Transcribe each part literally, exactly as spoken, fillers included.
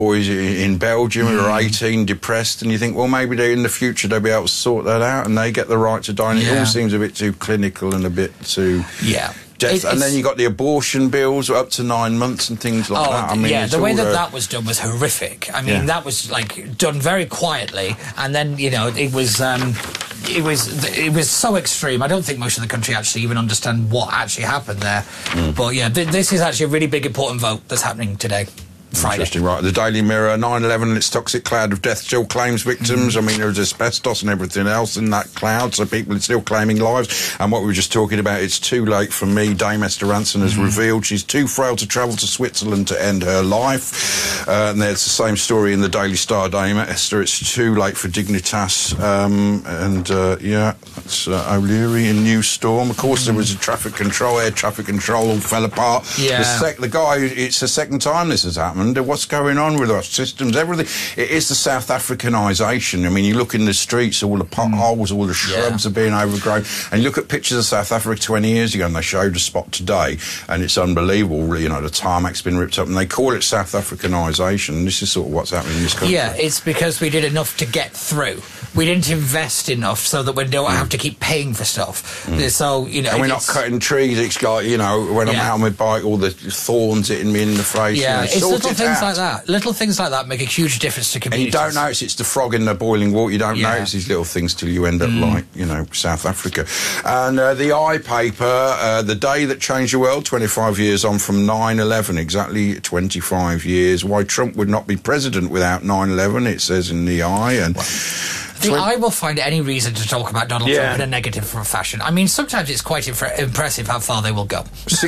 boys in Belgium who are eighteen, depressed, and you think, well, maybe they, in the future they'll be able to sort that out and they get the right to dine. Yeah. It all seems a bit too clinical and a bit too... Yeah. Death. And then you got the abortion bills up to nine months and things like oh, that. I mean, yeah, the way that a... that was done was horrific. I mean, yeah. that was, like, done very quietly, and then, you know, it was... Um, It was it was so extreme. I don't think most of the country actually even understand what actually happened there. Mm. But yeah, th this is actually a really big important vote that's happening today. Friday. Interesting, right. The Daily Mirror, nine eleven and its toxic cloud of death still claims victims. Mm. I mean, there's asbestos and everything else in that cloud, so people are still claiming lives. And what we were just talking about, it's too late for me. Dame Esther Rantzen has mm. revealed she's too frail to travel to Switzerland to end her life. Uh, and there's the same story in the Daily Star, Dame Esther. It's too late for Dignitas. Um, and, uh, yeah, that's uh, O'Leary in New Storm. Of course, mm. there was a traffic control, air traffic control all fell apart. Yeah. The, sec the guy, it's the second time this has happened. What's going on with our systems, everything. It is the South Africanisation. I mean, you look in the streets, all the potholes, mm. all the shrubs yeah. are being overgrown, and you look at pictures of South Africa twenty years ago, and they showed a spot today, and it's unbelievable. You know, the tarmac's been ripped up, and they call it South Africanisation. This is sort of what's happening in this country. Yeah, it's because we did enough to get through. We didn't invest enough so that we don't mm. have to keep paying for stuff. Mm. So, you know... And we're not cutting trees. It's like, you know, when I'm yeah. out on my bike, all the thorns hitting me in the face. Yeah, you know, it's little it things out. like that. Little things like that make a huge difference to communities. And you don't notice it's the frog in the boiling water. You don't yeah. notice these little things till you end up mm. like, you know, South Africa. And uh, the I paper, uh, the day that changed the world, twenty-five years on from nine eleven, exactly twenty-five years. Why Trump would not be president without nine eleven, it says in the I. And... Well, The I will find any reason to talk about Donald yeah. Trump in a negative fashion. I mean, sometimes it's quite impressive how far they will go.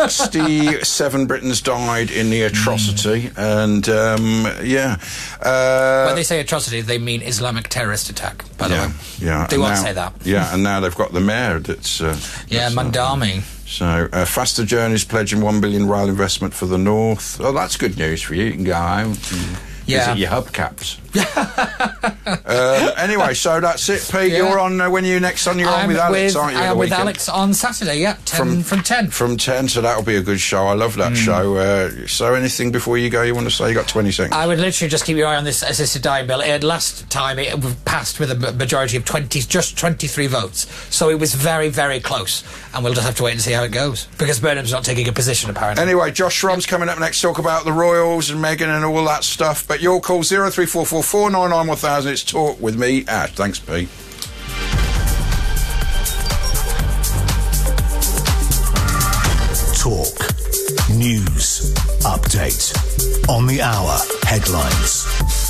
sixty-seven Britons died in the atrocity, mm. and, um, yeah. Uh, when they say atrocity, they mean Islamic terrorist attack, by the yeah, way. Yeah. They won't now, say that. Yeah, and now they've got the mayor that's... Uh, yeah, that's, Mandami. Uh, So, uh, Faster Journeys pledging one billion rail investment for the North. Oh, that's good news for you. You can go home and yeah. visit your hubcaps. uh, anyway, so that's it, Pete. Yeah. You're on, uh, when are you next on? You're I'm on with Alex, with, aren't you? I am with weekend? Alex on Saturday, yeah, ten, from, from ten. From ten, so that'll be a good show. I love that mm. show. Uh, so anything before you go you want to say? You got twenty seconds. I would literally just keep your eye on this assisted dying bill. It, last time it passed with a majority of twenty, just twenty-three votes. So it was very, very close. And we'll just have to wait and see how it goes. Because Burnham's not taking a position, apparently. Anyway, Josh Schramm's coming up next to talk about the Royals and Meghan and all that stuff. But your call, zero three four four four nine nine one thousand. It's Talk with me, Ash. Thanks, Pete. Talk. News. Update. On the hour. Headlines.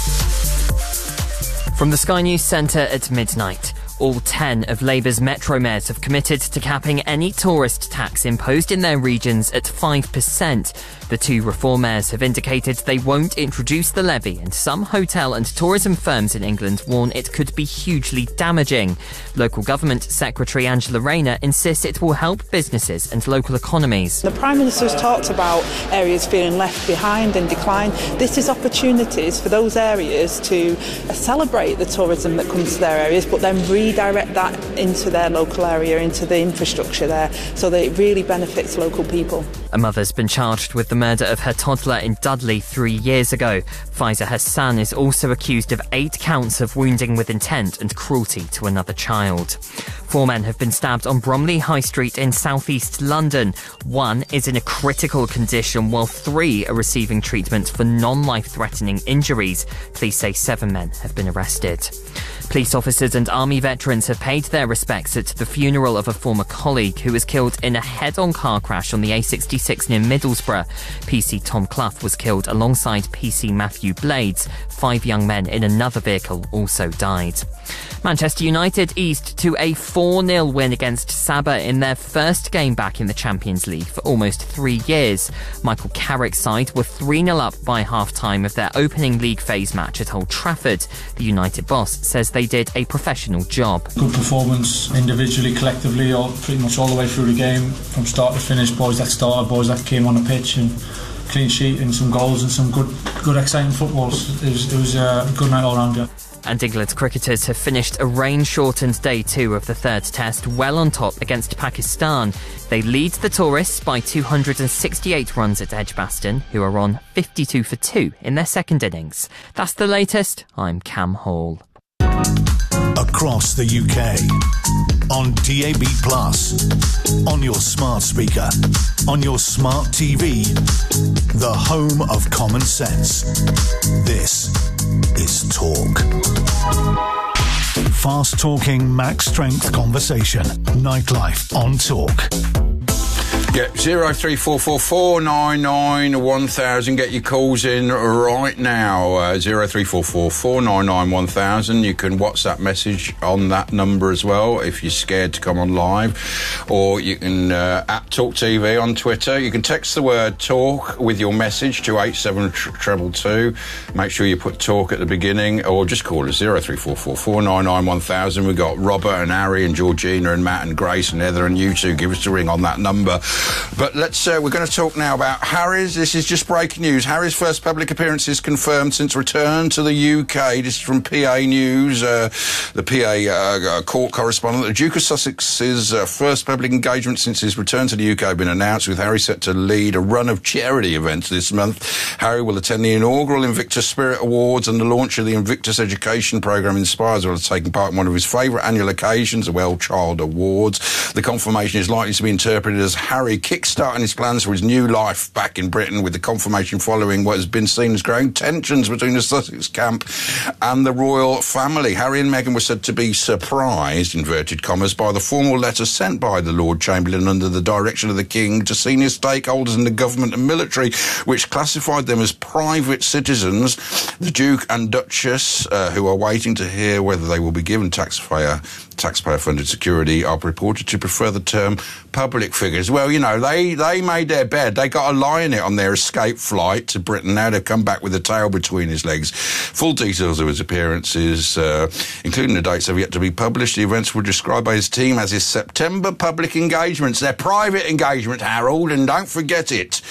From the Sky News Centre at midnight. All ten of Labour's Metro mayors have committed to capping any tourist tax imposed in their regions at five percent. The two reform mayors have indicated they won't introduce the levy, and some hotel and tourism firms in England warn it could be hugely damaging. Local Government Secretary Angela Rayner insists it will help businesses and local economies. The Prime Minister's talked about areas feeling left behind and decline. This is opportunities for those areas to celebrate the tourism that comes to their areas, but then redirect that into their local area, into the infrastructure there, so that it really benefits local people. A mother's been charged with the murder of her toddler in Dudley three years ago. Faiza Hassan is also accused of eight counts of wounding with intent and cruelty to another child. Four men have been stabbed on Bromley High Street in southeast London. One is in a critical condition, while three are receiving treatment for non-life-threatening injuries. Police say seven men have been arrested. Police officers and army veterans have paid their respects at the funeral of a former colleague who was killed in a head-on car crash on the A sixty-six near Middlesbrough. P C Tom Clough was killed alongside P C Matthew Blades. Five young men in another vehicle also died. Manchester United eased to a four nil win against Saba in their first game back in the Champions League for almost three years. Michael Carrick's side were three nil up by half-time of their opening league phase match at Old Trafford. The United boss says they did a professional job. Good performance individually, collectively, all, pretty much all the way through the game, from start to finish. Boys that started, boys that came on the pitch, and clean sheet and some goals and some good, good exciting footballs. It was, it was a good night all round, yeah. And England's cricketers have finished a rain-shortened day two of the third test well on top against Pakistan. They lead the tourists by two hundred sixty-eight runs at Edgbaston, who are on fifty-two for two in their second innings. That's the latest. I'm Cam Hall. Across the U K, on D A B plus, on your smart speaker, on your smart T V, the home of common sense. This is Talk. Fast-talking, max-strength conversation. Nightlife on Talk. Yeah, zero three four four four nine nine one thousand. Get your calls in right now. Uh, zero three four four four nine nine one thousand. You can WhatsApp message on that number as well if you're scared to come on live, or you can uh, at Talk T V on Twitter. You can text the word Talk with your message to eight seven two two. Make sure you put Talk at the beginning, or just call us zero three four four four nine nine one thousand. We've got Robert and Harry and Georgina and Matt and Grace and Heather and you two. Give us a ring on that number. But let's, uh, we're going to talk now about Harry's. This is just breaking news. Harry's first public appearance is confirmed since return to the U K. This is from P A News, uh, the P A uh, court correspondent. The Duke of Sussex's uh, first public engagement since his return to the U K has been announced, with Harry set to lead a run of charity events this month. Harry will attend the inaugural Invictus Spirit Awards and the launch of the Invictus Education Programme Inspires, will have taken part in one of his favourite annual occasions, the Well Child Awards. The confirmation is likely to be interpreted as Harry kickstarting his plans for his new life back in Britain, with the confirmation following what has been seen as growing tensions between the Sussex camp and the royal family. Harry and Meghan were said to be surprised, inverted commas, by the formal letter sent by the Lord Chamberlain under the direction of the King to senior stakeholders in the government and military, which classified them as private citizens. The Duke and Duchess, uh, who are waiting to hear whether they will be given taxpayer taxpayer-funded security, are reported to prefer the term public figures. Well, you know, they, they made their bed. They got a lie in it on their escape flight to Britain. Now they've come back with a tail between his legs. Full details of his appearances, uh, including the dates, have yet to be published. The events were described by his team as his September public engagements. They're private engagements, Harold, and don't forget it.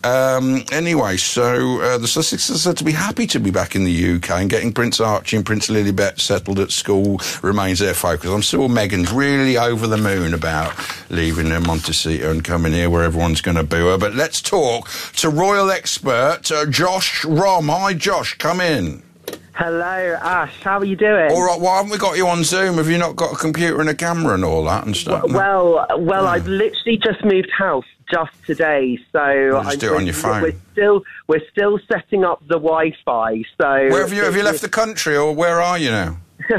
Um, anyway, so uh, the Sussexes are said to be happy to be back in the U K, and getting Prince Archie and Prince Lilibet settled at school remains their focus. I'm sure Meghan's really over the moon about leaving her Montecito and coming here where everyone's going to boo her. But let's talk to royal expert uh, Josh Rom. Hi, Josh, come in. Hello, Ash. How are you doing? All right. Why haven't we got you on Zoom? Have you not got a computer and a camera and all that and stuff? Well, well, well yeah. I've literally just moved house just today, so well, just I'm do it on your phone. We're still we're still setting up the Wi-Fi. So where have you have you left the country, or where are you now?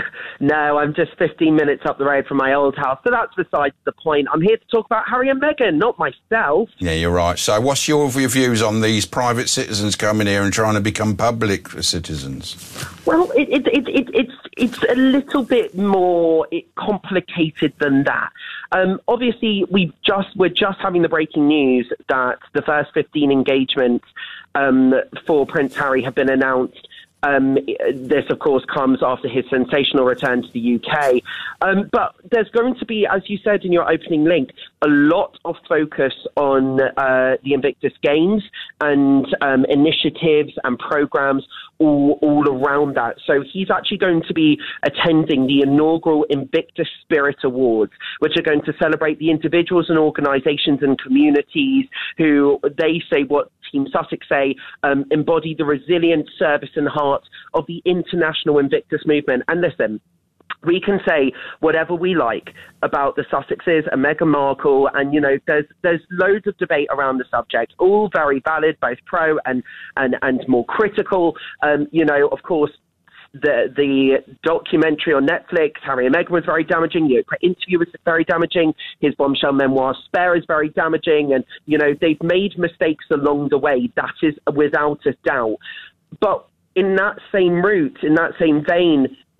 No, I'm just fifteen minutes up the road from my old house, so that's besides the point. I'm here to talk about Harry and Meghan, not myself. Yeah, you're right. So what's your views on these private citizens coming here and trying to become public citizens? Well, it, it, it, it, it's it's a little bit more complicated than that. Um, obviously, we just we're just having the breaking news that the first fifteen engagements um, for Prince Harry have been announced. Um, this, of course, comes after his sensational return to the U K. Um, but there's going to be, as you said in your opening link, a lot of focus on uh, the Invictus Games and um, initiatives and programs all, all around that. So he's actually going to be attending the inaugural Invictus Spirit Awards, which are going to celebrate the individuals and organisations and communities who, they say, what Team Sussex say, um, embody the resilient service and heart of the international Invictus movement. And listen, we can say whatever we like about the Sussexes and Meghan Markle, and, you know, there's there's loads of debate around the subject, all very valid, both pro and, and, and more critical. Um, you know, of course, The the documentary on Netflix, Harry and Meghan, was very damaging. The interview was very damaging. His bombshell memoir, Spare, is very damaging. And, you know, they've made mistakes along the way. That is without a doubt. But in that same route, in that same vein,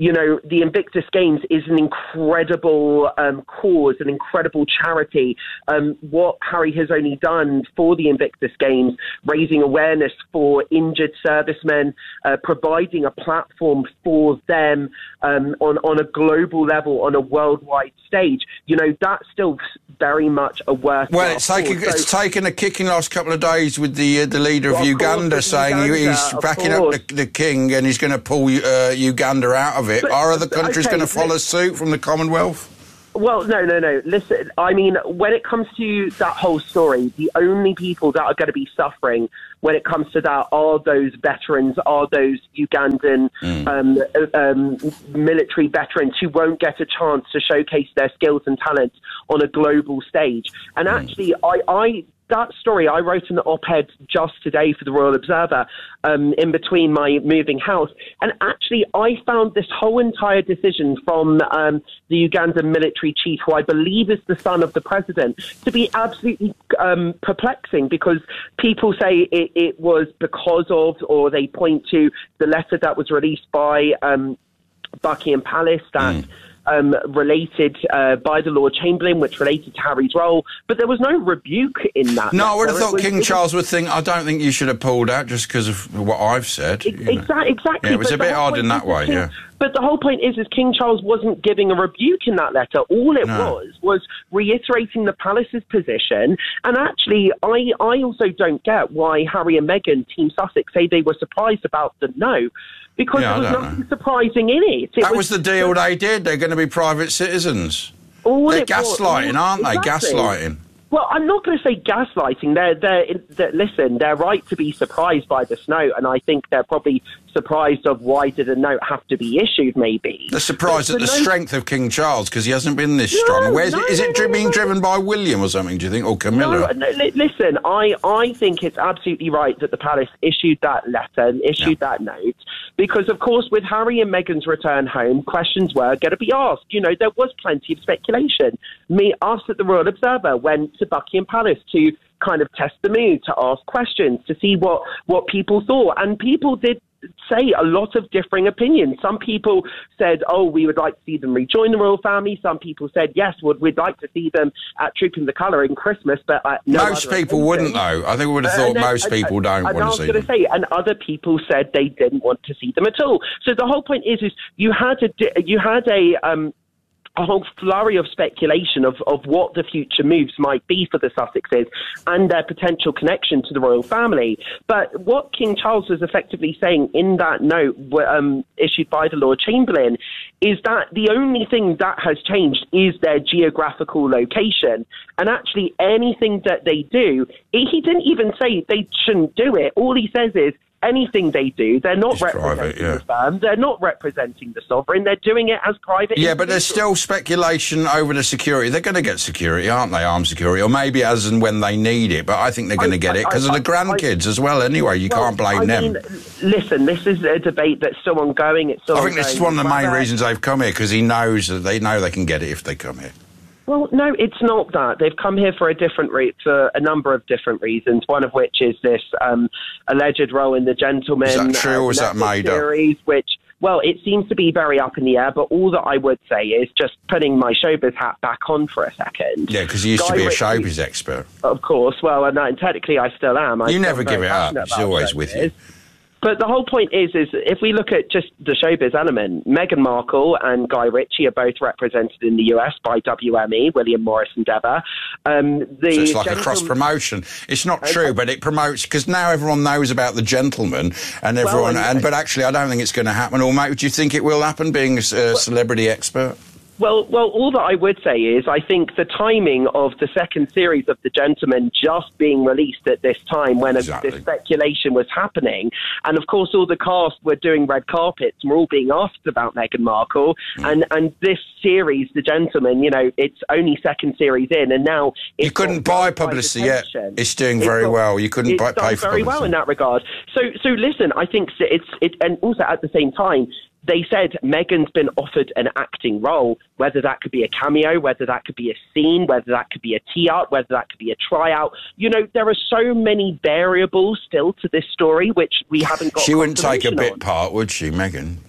you know, the Invictus Games is an incredible um, cause, an incredible charity. Um, what Harry has only done for the Invictus Games, raising awareness for injured servicemen, uh, providing a platform for them um, on, on a global level, on a worldwide stage, you know, that's still very much a worthwhile Well, it's taken, cause. it's So, taken a kicking last couple of days with the uh, the leader of Well, of Uganda course, saying he- Uganda, he's of backing up course. the, the king and he's going to pull uh, Uganda out of it. But- Are other countries okay, going to follow suit from the Commonwealth? Well, no, no, no. Listen, I mean, when it comes to that whole story, the only people that are going to be suffering when it comes to that are those veterans, are those Ugandan Mm. um, uh, um, military veterans who won't get a chance to showcase their skills and talents on a global stage. And Mm. actually, I, I that story, I wrote an op-ed just today for the Royal Observer um, in between my moving house. And actually, I found this whole entire decision from um, the Ugandan military chief, who I believe is the son of the president, to be absolutely um, perplexing, because people say it, it was because of, or they point to the letter that was released by um, Buckingham Palace that... Mm. Um, related uh, by the Lord Chamberlain, which related to Harry's role, but there was no rebuke in that. No, I would have letter. thought was, King was, Charles would think, I don't think you should have pulled out just because of what I've said. It, you know. exactly, exactly. Yeah, it was but a bit the whole odd in point that is way, King, yeah. But the whole point is, is King Charles wasn't giving a rebuke in that letter. All it No. was was reiterating the palace's position. And actually, I, I also don't get why Harry and Meghan, Team Sussex, say they were surprised about the no. Because Yeah, I there was don't nothing know. surprising in it. It That was the deal they did. They're going to be private citizens. All They're it was- gaslighting, aren't they? Exactly. Gaslighting. Well, I'm not going to say gaslighting. They're, they're, they're, listen, they're right to be surprised by the snow, and I think they're probably surprised of why did a note have to be issued, maybe. They're surprised But at the note- strength of King Charles because he hasn't been this No, strong. Where's no, it? Is no, it no, being no. driven by William or something, do you think? Or Camilla? No, no, li- listen, I, I think it's absolutely right that the palace issued that letter and issued Yeah. that note because, of course, with Harry and Meghan's return home, questions were going to be asked. You know, there was plenty of speculation. Me, us at the Royal Observer went to Buckingham Palace to kind of test the mood, to ask questions, to see what, what people thought. And people did say a lot of differing opinions. Some people said, oh, we would like to see them rejoin the royal family. Some people said, yes, we'd, we'd like to see them at Trooping the Colour in Christmas. But uh, no Most other people occasion. wouldn't, though. I think we would have Uh, thought and then- most and- people and- don't and want I to was see going them. to say, and other people said they didn't want to see them at all. So the whole point is, is you had a, di- you had a, um, a whole flurry of speculation of, of what the future moves might be for the Sussexes and their potential connection to the royal family. But what King Charles was effectively saying in that note um, issued by the Lord Chamberlain is that the only thing that has changed is their geographical location. And actually anything that they do, he didn't even say they shouldn't do it. All he says is, anything they do, they're not It's representing private, yeah. the firm, they're not representing the sovereign, they're doing it as private Yeah, but there's individuals. still speculation over the security. They're going to get security, aren't they? Armed security, or maybe as and when they need it. But I think they're going to I- get it because I- of the I- grandkids as well. Anyway, you Well, can't blame I them. mean, listen, this is a debate that's still ongoing. It's still I think this is ongoing. one of the main Whether- reasons they've come here because he knows that they know they can get it if they come here. Well, no, it's not that. They've come here for a different re- for a number of different reasons. One of which is this um, alleged role in The Gentleman. Is that true uh, or is that Netflix made up? series, which, well, it seems to be very up in the air. But all that I would say is just putting my showbiz hat back on for a second. Yeah, because you used to Guy be a Ritchie- showbiz expert. Of course. Well, and, uh, and technically I still am. I You still never am very give it up. passionate It's about always with you. showbiz. But the whole point is, is if we look at just the showbiz element, Meghan Markle and Guy Ritchie are both represented in the U S by W M E, William Morris Endeavour. Um, the So it's like a gentleman- cross promotion. It's not true, but it promotes because now everyone knows about the gentleman, and everyone. and- and but actually, I don't think it's going to happen. Or, mate, do you think it will happen? Being a s- a celebrity expert. Well, well, all that I would say is I think the timing of the second series of The Gentleman just being released at this time when Exactly. this speculation was happening, and of course all the cast were doing red carpets and we're all being asked about Meghan Markle, Mm. and, and this series, The Gentleman, you know, it's only second series in, and now it's You couldn't got buy worldwide publicity yet. attention. It's doing It's very got- well. You couldn't it's buy, done pay for very well publicity. in that regard. So, so listen, I think it's it, and also at the same time. They said Meghan's been offered an acting role, whether that could be a cameo, whether that could be a scene, whether that could be a tee-out, whether that could be a tryout. You know, there are so many variables still to this story, which we haven't got She wouldn't take a confirmation bit on. part, would she, Meghan?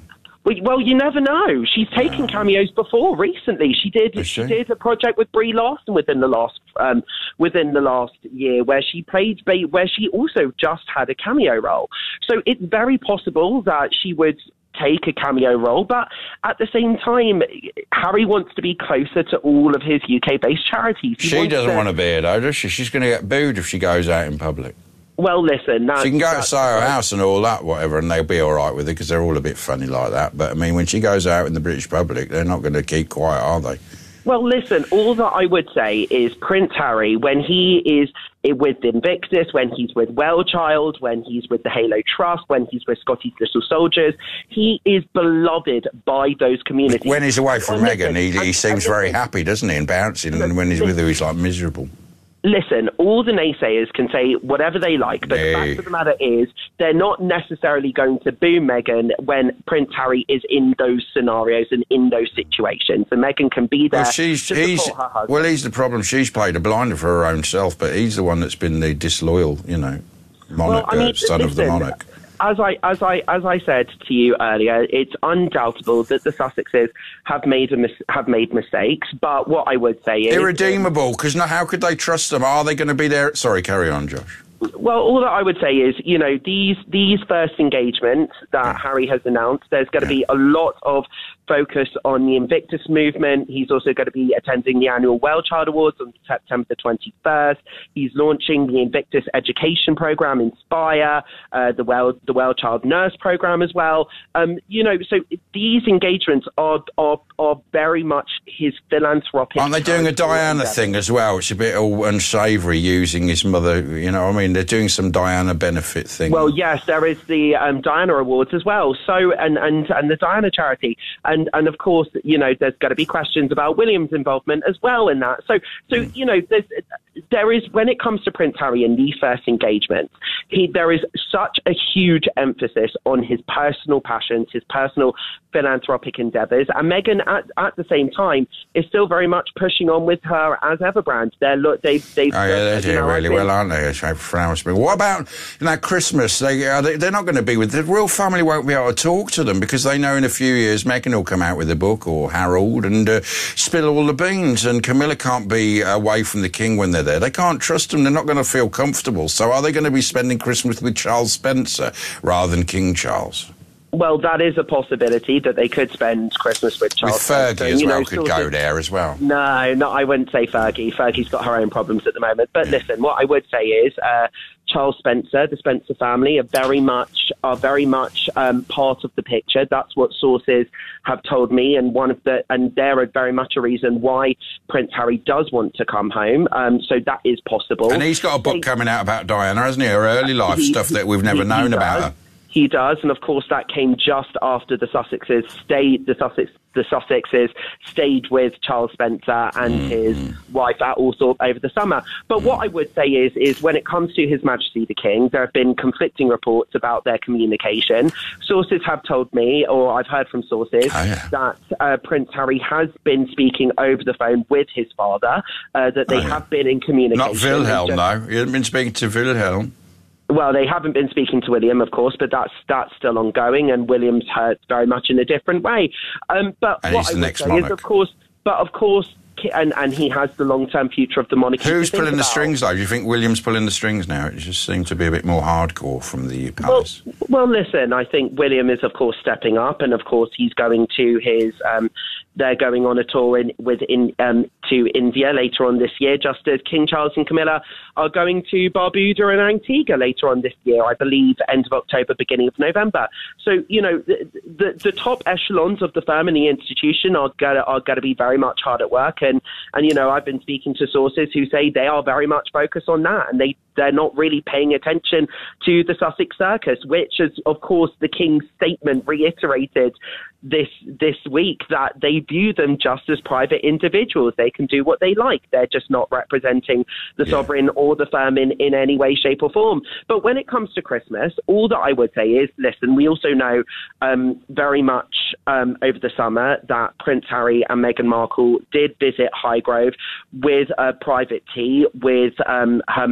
Well, well, you never know. She's taken cameos before. Recently, she did. Is she? She did a project with Brie Larson within the last um, within the last year, where she played, where she also just had a cameo role. So it's very possible that she would take a cameo role, but at the same time, Harry wants to be closer to all of his U K-based charities. He She doesn't to, want to be here, though, does she? She's going to get booed if she goes out in public. Well, listen, that's, she can go to that's, Soho House and all that, whatever, and they'll be all right with it because they're all a bit funny like that. But, I mean, when she goes out in the British public, they're not going to keep quiet, are they? Well, listen, all that I would say is Prince Harry, when he is with Invictus, when he's with Wellchild, when he's with the Halo Trust, when he's with Scotty's Little Soldiers, he is beloved by those communities. When he's away from well, Meghan, he, he and, seems and very listen, happy, doesn't he, and bouncing, and when he's with her, he's, like, miserable. Listen, all the naysayers can say whatever they like, but no. the fact of the matter is they're not necessarily going to boo Meghan when Prince Harry is in those scenarios and in those situations. And Meghan can be there Well, she's, to he's, support her husband. well, he's the problem. She's played a blinder for her own self, but he's the one that's been the disloyal, you know, monarch, well, I mean, uh, son listen, of the monarch. As I, as I, as I said to you earlier, it's undoubtable that the Sussexes have made a mis- have made mistakes. But what I would say is irredeemable, because no, how could they trust them? Are they going to be there? Sorry, carry on, Josh. Well, all that I would say is, you know, these these first engagements that Yeah. Harry has announced, there's going to Yeah. be a lot of focus on the Invictus movement. He's also going to be attending the annual Wellchild Awards on September the twenty-first. He's launching the Invictus education program, Inspire, uh, the Well the Wellchild Nurse program as well. Um, you know, so these engagements are are are very much his philanthropic. Aren't they doing a Diana thing as well? It's a bit all unsavoury using his mother, you know, I mean, they're doing some Diana benefit thing. Well, yes, there is the um, Diana Awards as well. So, and, and, and the Diana charity. And, and of course, you know, there's going to be questions about William's involvement as well in that. So, so you know, there's, there is, when it comes to Prince Harry in these first engagements, he, there is such a huge emphasis on his personal passions, his personal philanthropic endeavours. And Meghan, at, at the same time, is still very much pushing on with her as Everbrand. They're, look, they've, they've, Oh, yeah, they're you doing know, really been, well, aren't they? What about, you know, Christmas? They, uh, they, they're not going to be with... The royal family won't be able to talk to them because they know in a few years Meghan will come out with a book, or Harold, and uh, spill all the beans, and Camilla can't be away from the king when they're there. They can't trust them. They're not going to feel comfortable. So are they going to be spending Christmas with Charles Spencer rather than King Charles? Well, that is a possibility that they could spend Christmas with Charles. With Fergie Spencer, as you well know, could go there as well. No, no, I wouldn't say Fergie. Fergie's got her own problems at the moment. But Yeah. listen, what I would say is uh, Charles Spencer, the Spencer family, are very much are very much um, part of the picture. That's what sources have told me, and one of the and they're very much a reason why Prince Harry does want to come home. Um, so that is possible. And he's got a book They- coming out about Diana, hasn't he? Her early life He- stuff that we've never he- known he about does. her. He does, and of course that came just after the Sussexes stayed. The Sussex, the Sussexes stayed with Charles Spencer and Mm. his wife at Althorpe over the summer. But what I would say is, is when it comes to His Majesty the King, there have been conflicting reports about their communication. Sources have told me, or I've heard from sources, Oh, yeah. that uh, Prince Harry has been speaking over the phone with his father. Uh, that they Oh, yeah. have been in communication. Not Wilhelm, Just- though. He hasn't been speaking to Wilhelm. Well, they haven't been speaking to William, of course, but that's that's still ongoing, and William's hurt very much in a different way. Um, but And what he's I the would next say monarch. is, of course, but of course, ki- and and he has the long-term future of the monarchy. Who's to think pulling the about. strings, though? Do you think William's pulling the strings now? It just seemed to be a bit more hardcore from the Well, palace. well, listen, I think William is, of course, stepping up, and of course, he's going to his. Um, they're going on a tour in, with in, um, to India later on this year, just as King Charles and Camilla are going to Barbuda and Antigua later on this year, I believe, end of October, beginning of November. So, you know, the, the, the top echelons of the firm and the institution are going are going to be very much hard at work. And, and, you know, I've been speaking to sources who say they are very much focused on that, and they, they're not really paying attention to the Sussex Circus, which is, of course, the King's statement reiterated this this week, that they view them just as private individuals. They can do what they like. They're just not representing the Yeah. sovereign or the firm in, in any way, shape or form. But when it comes to Christmas, all that I would say is, listen, we also know um, very much um, over the summer that Prince Harry and Meghan Markle did visit Highgrove with a private tea with um, Her Majesty the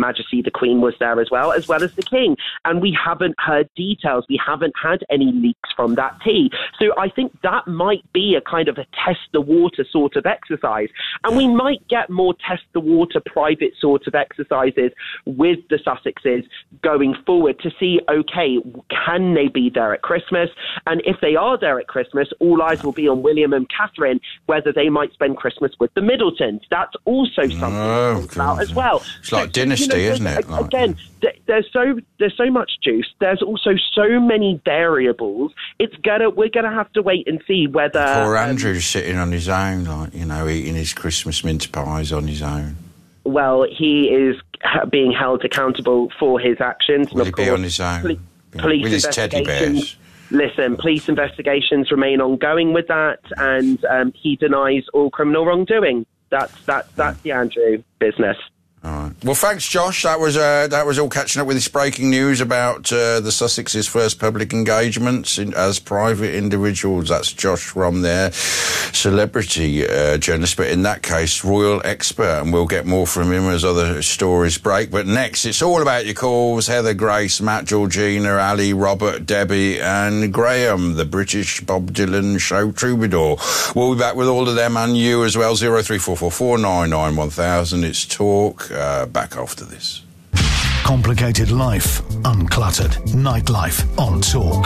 the Queen was there as well, as well as the King. And we haven't heard details. We haven't had any leaks from that tea. So I think that might be a kind of a test the water sort of exercise. And we might get more test the water private sort of exercises with the Sussexes going forward to see, OK, can they be there at Christmas? And if they are there at Christmas, all eyes will be on William and Catherine, whether they might spend Christmas with the Middletons. That's also something oh, to think about as well. It's like so, Dynasty, you know, isn't it? Like, again, th- there's so there's so much juice. There's also so many variables. It's gonna we're gonna have to wait and see whether poor um, Andrew's sitting on his own, like, you know, eating his Christmas mince pies on his own. Well, he is ha- being held accountable for his actions. Will and he of be course, on his own? Poli- Yeah. police With his teddy investigations- bears? Listen, police investigations remain ongoing with that, and um, he denies all criminal wrongdoing. That's that's that's the Andrew business. All right. Well, thanks, Josh. That was uh, that was all catching up with this breaking news about uh, the Sussexes' first public engagements in, as private individuals. That's Josh from there, celebrity uh, journalist, but in that case, royal expert, and we'll get more from him as other stories break. But next, it's all about your calls. Heather, Grace, Matt, Georgina, Ali, Robert, Debbie and Graham, the British Bob Dylan show troubadour. We'll be back with all of them and you as well. zero three four four four nine nine one thousand. It's Talk. Uh, back after this. Complicated life, uncluttered. Nightlife on Talk.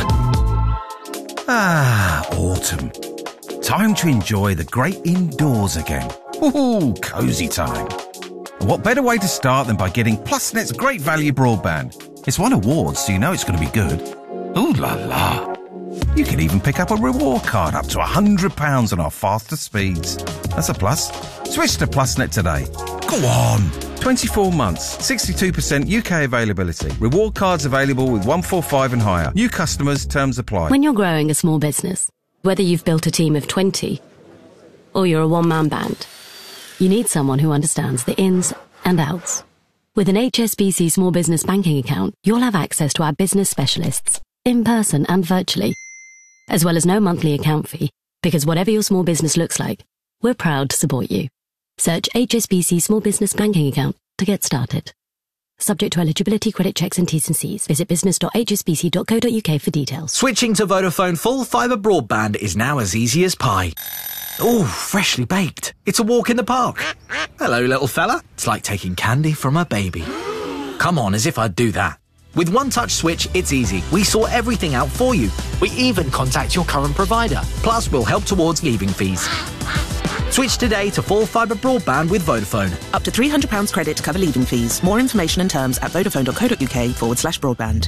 Ah, autumn. Time to enjoy the great indoors again. Ooh, cosy time. And what better way to start than by getting PlusNet's great value broadband? It's won awards, so you know it's going to be good. Ooh la la. You can even pick up a reward card up to one hundred pounds on our faster speeds. That's a plus. Switch to PlusNet today. Go on. twenty-four months, sixty-two percent U K availability. Reward cards available with one forty-five and higher. New customers, terms apply. When you're growing a small business, whether you've built a team of twenty or you're a one-man band, you need someone who understands the ins and outs. With an H S B C small business banking account, you'll have access to our business specialists, in person and virtually, as well as no monthly account fee, because whatever your small business looks like, we're proud to support you. Search H S B C Small Business Banking Account to get started. Subject to eligibility, credit checks and T's and C's. Visit business dot h s b c dot co dot u k for details. Switching to Vodafone full fibre broadband is now as easy as pie. Ooh, freshly baked. It's a walk in the park. Hello, little fella. It's like taking candy from a baby. Come on, as if I'd do that. With One Touch Switch, it's easy. We sort everything out for you. We even contact your current provider. Plus, we'll help towards leaving fees. Switch today to full fibre broadband with Vodafone. Up to three hundred pounds credit to cover leaving fees. More information and terms at vodafone dot co dot u k forward slash broadband.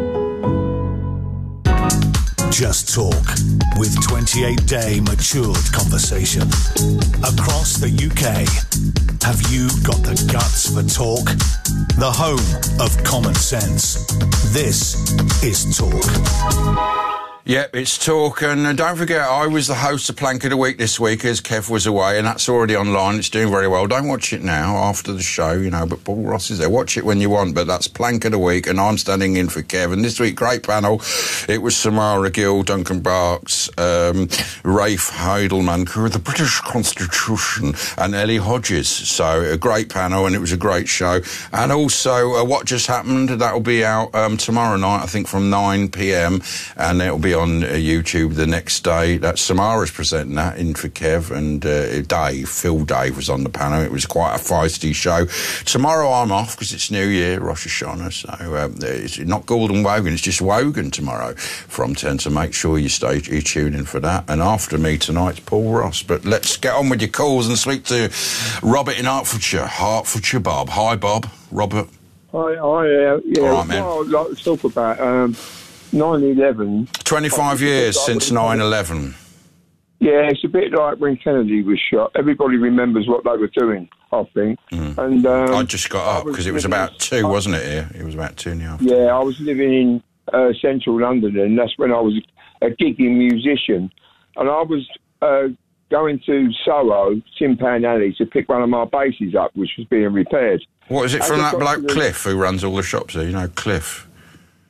Just Talk, with twenty-eight day matured conversation. Across the U K, have you got the guts for talk? The home of common sense. This is Talk. Yep, it's Talk, and uh, don't forget, I was the host of Plank of the Week this week as Kev was away, and that's already online. It's doing very well. Don't watch it now after the show, you know, but Paul Ross is there. Watch it when you want, but that's Plank of the Week, and I'm standing in for Kev. And this week, great panel. It was Samara Gill, Duncan Barks, um, Rafe Heidelman, crew of the British Constitution, and Ellie Hodges. So a great panel, and it was a great show. And also, uh, What Just Happened, that'll be out um, tomorrow night, I think, from nine p m, and it'll be on uh, YouTube the next day. That's Samara's presenting that in for Kev, and uh, Dave, Phil Dave was on the panel. It was quite a feisty show. Tomorrow I'm off because it's New Year, Rosh Hashanah, so um, it's not Gordon Wogan, it's just Wogan tomorrow from ten, so make sure you stay, you tune in for that. And after me tonight's Paul Ross. But let's get on with your calls and speak to Robert in Hertfordshire. Hertfordshire Bob. Hi Bob. Robert. Hi, hi, uh, yeah, All right, man. what I'd like to talk about, um, nine eleven. twenty-five years since nine eleven. Yeah, it's a bit like when Kennedy was shot. Everybody remembers what they were doing, I think. Mm. And um, I just got up because it was about two, wasn't it, here? It was about two in the afternoon. Yeah, I was living in uh, central London, and that's when I was a gigging musician. And I was uh, going to Soho, Tin Pan Alley, to pick one of my basses up, which was being repaired. What is it As from I that got bloke to the- Cliff who runs all the shops there? You know, Cliff.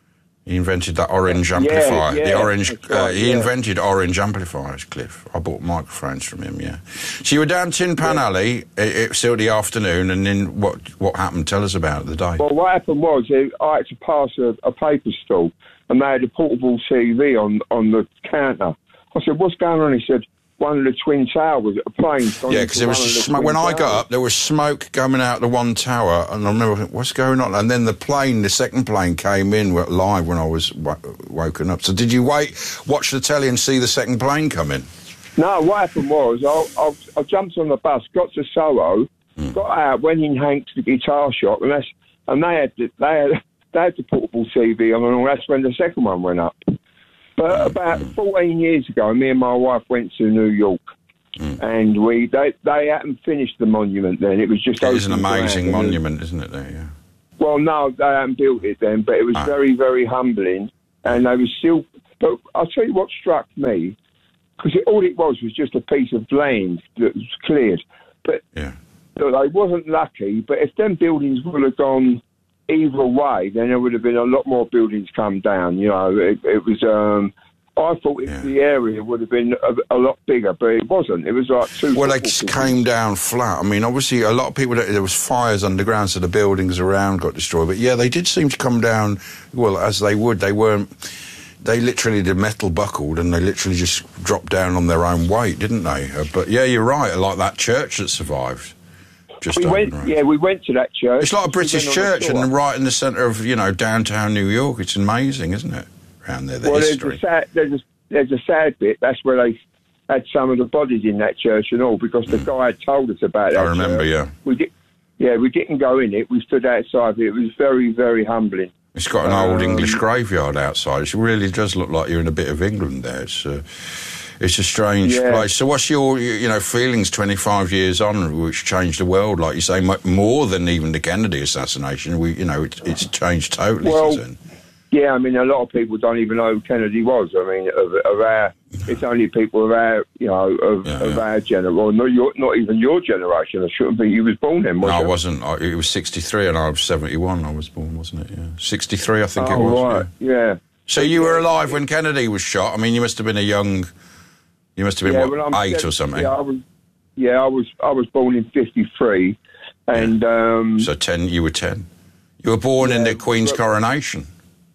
He invented that orange Yeah, amplifier. yeah, the orange. that's Uh, right, he yeah. invented orange amplifiers, Cliff. I bought microphones from him. Yeah. So you were down Tin Pan Alley. It, it was still the afternoon, and then what? What happened? Tell us about it, the day. Well, what happened was uh, I had to pass a, a paper stall, and they had a portable T V on on the counter. I said, "What's going on?" He said, "One of the twin towers, a plane's gone Yeah, into because there was one of the smoke. twin When I towers." got up, there was smoke coming out of the one tower, and I remember thinking, what's going on? And then the plane, the second plane, came in live when I was w- woken up. So did you wait, watch the telly, and see the second plane come in? No, what happened was I, I, I jumped on the bus, got to Soho, Mm. got out, went in Hank's the guitar shop, and that's and they had the, they had they had the portable T V on, and all. That's when the second one went up. But about fourteen years ago, me and my wife went to New York, Mm. and we they they hadn't finished the monument then. It was just It is an open ground, amazing and it was- monument, isn't it? There, yeah. Well, no, they hadn't built it then, but it was Ah. very, very humbling, and they were still. But I'll tell you what struck me, because all it was was just a piece of land that was cleared. But Yeah. so they wasn't lucky. But if them buildings would have gone either way, then there would have been a lot more buildings come down. You know, it, it was. Um, I thought it, the area would have been a, a lot bigger, but it wasn't. It was like two. Well, they football just fields. came down flat. I mean, obviously, a lot of people, there was fires underground, so the buildings around got destroyed. But, yeah, they did seem to come down, well, as they would. They weren't, they literally, the metal buckled, and they literally just dropped down on their own weight, didn't they? Uh, but, yeah, you're right, like that church that survived. Just We over went, the road. yeah, we went to that church. It's like a We British went on the church, tour. and right in the centre of, you know, downtown New York. It's amazing, isn't it? Around there, the well, history. there's a, sad, there's, a, there's a sad bit. That's where they had some of the bodies in that church and all, because the guy had told us about that I remember, church. yeah. We did, yeah, we didn't go in it. We stood outside it. It was very, very humbling. It's got an old Um, English graveyard outside. It really does look like you're in a bit of England there. It's a, it's a strange Yeah. place. So what's your, you you know, feelings twenty-five years on, which changed the world, like you say, mu- more than even the Kennedy assassination? We, you know, it, it's changed totally Well, since then. Yeah, I mean, a lot of people don't even know who Kennedy was. I mean, of, of our, it's only people of our, you know, of, Yeah, of yeah. our generation. Well, not, your, not even your generation. I shouldn't be. You was born then, No, wasn't I you? wasn't. I, it was sixty-three and I was seventy-one. I was born, wasn't it? Yeah. sixty-three, I think oh, it was. right. yeah. Yeah. So you were alive when Kennedy was shot. I mean, you must have been a young, you must have been, Yeah, what, well, I'm eight seven- or something? Yeah, I was. Yeah, I was. I was born in fifty-three, and um, So ten, you were ten. You were born in Yeah, the Queen's but- coronation.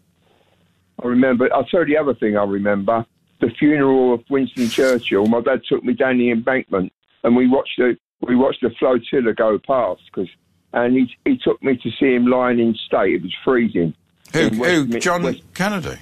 I remember. I'll tell you the other thing I remember: the funeral of Winston Churchill. My dad took me down the embankment, and we watched the we watched the flotilla go past. Cause, and he he took me to see him lying in state. It was freezing. Who, In West who Mi- John West- Kennedy?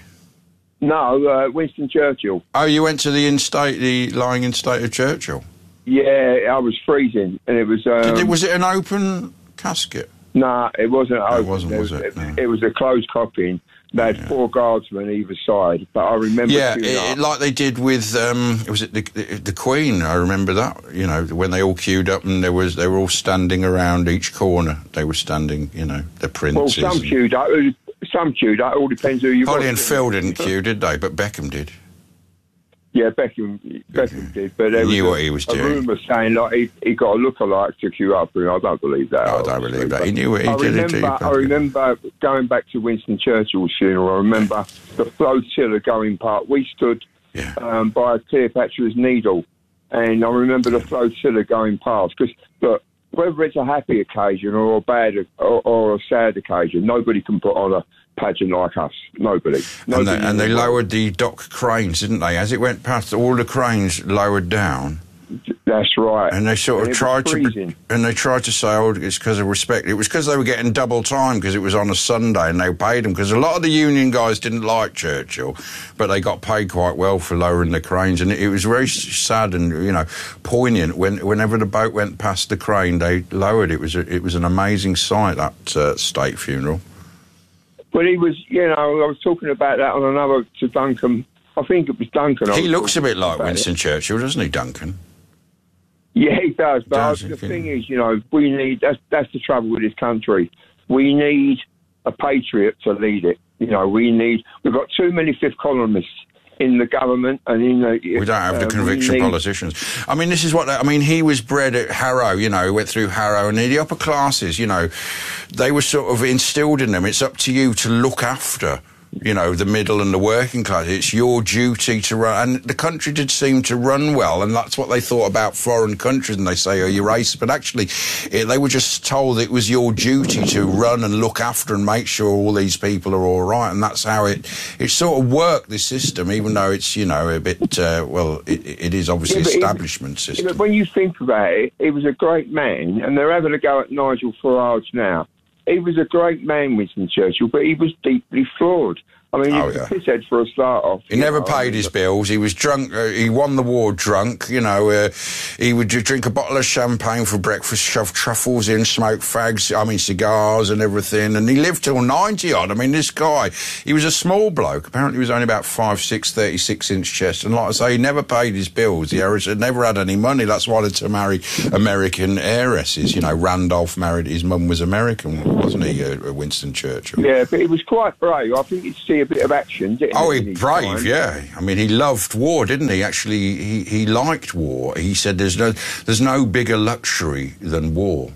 No, uh, Winston Churchill. Oh, you went to the in state, the lying in state of Churchill. Yeah, I was freezing, and it was. Um, Did it, was it an open casket? Nah, it wasn't. it open. wasn't, was it? It, No. it was a closed coffin. They had four guardsmen either side, but I remember. Yeah, queuing it, up. it- like they did with um, was it the, the, the Queen? I remember that. You know, when they all queued up and there was they were all standing around each corner. They were standing. You know, the well, princes. some and- queued up. Some queued up. It all depends who you. Holly was. and Phil didn't queue, did they? But Beckham did. Yeah, Beckham, Beckham did, but there He knew was what a, he was a doing. rumour saying like he, he got a lookalike to queue up, and I don't believe that. No, I don't believe that. He knew what he I did. remember, It, I remember going back to Winston Churchill's funeral. I remember the flotilla going past. We stood Yeah. um, by Cleopatra's Needle, and I remember the flotilla going past. Because look, whether it's a happy occasion or a bad or, or a sad occasion, nobody can put on a pageant like us. Nobody. And they, Nobody and they in the world. lowered the dock cranes, didn't they? As it went past, all the cranes lowered down. That's right. And they sort And of it tried was to, freezing. and they tried to say, "Oh, it's because of respect." It was because they were getting double time because it was on a Sunday, and they paid them because a lot of the union guys didn't like Churchill, but they got paid quite well for lowering the cranes, and it, it was very s- sad and you know poignant when whenever the boat went past the crane, they lowered it. It was a, it was an amazing sight, that uh, state funeral. But he was, you know, I was talking about that on another to Duncan. I think it was Duncan. I He was looks a talking bit like about Winston it. Churchill, doesn't he, Duncan? Yeah, he does. But Does, I, the okay. thing is, you know, we need, that's, that's the trouble with this country. We need a patriot to lead it. You know, we need, we've got too many fifth columnists in the government and in the... We don't have the uh, conviction we need- politicians. I mean, this is what... I mean, he was bred at Harrow, you know, went through Harrow, and the upper classes, you know, they were sort of instilled in them. It's up to you to look after you know, the middle and the working class. It's your duty to run. And the country did seem to run well, and that's what they thought about foreign countries, and they say, oh, you're racist. But actually, it, they were just told it was your duty to run and look after and make sure all these people are all right, and that's how it, it sort of worked, this system, even though it's, you know, a bit, uh, well, it, it is obviously yeah, establishment it, system. But when you think about it, he was a great man, and they're having a go at Nigel Farage now. He was a great man, Winston Churchill, but he was deeply flawed. I mean, he oh, was yeah. a pisshead for a start off. He never know, paid I mean, his bills. He was drunk. Uh, he won the war drunk. You know, uh, he would drink a bottle of champagne for breakfast, shove truffles in, smoke fags, I mean, cigars and everything. And he lived till ninety odd. I mean, this guy, he was a small bloke. Apparently, he was only about five, six, thirty-six inch chest. And like I say, he never paid his bills. The heiress had never had any money. That's why they to marry American heiresses. You know, Randolph married, his mum was American, wasn't he, uh, Winston Churchill? Yeah, but he was quite brave. I think you'd see a bit of action. Oh, he brave, yeah. I mean, he loved war, didn't he? Actually, he, he liked war. He said there's no there's no bigger luxury than war.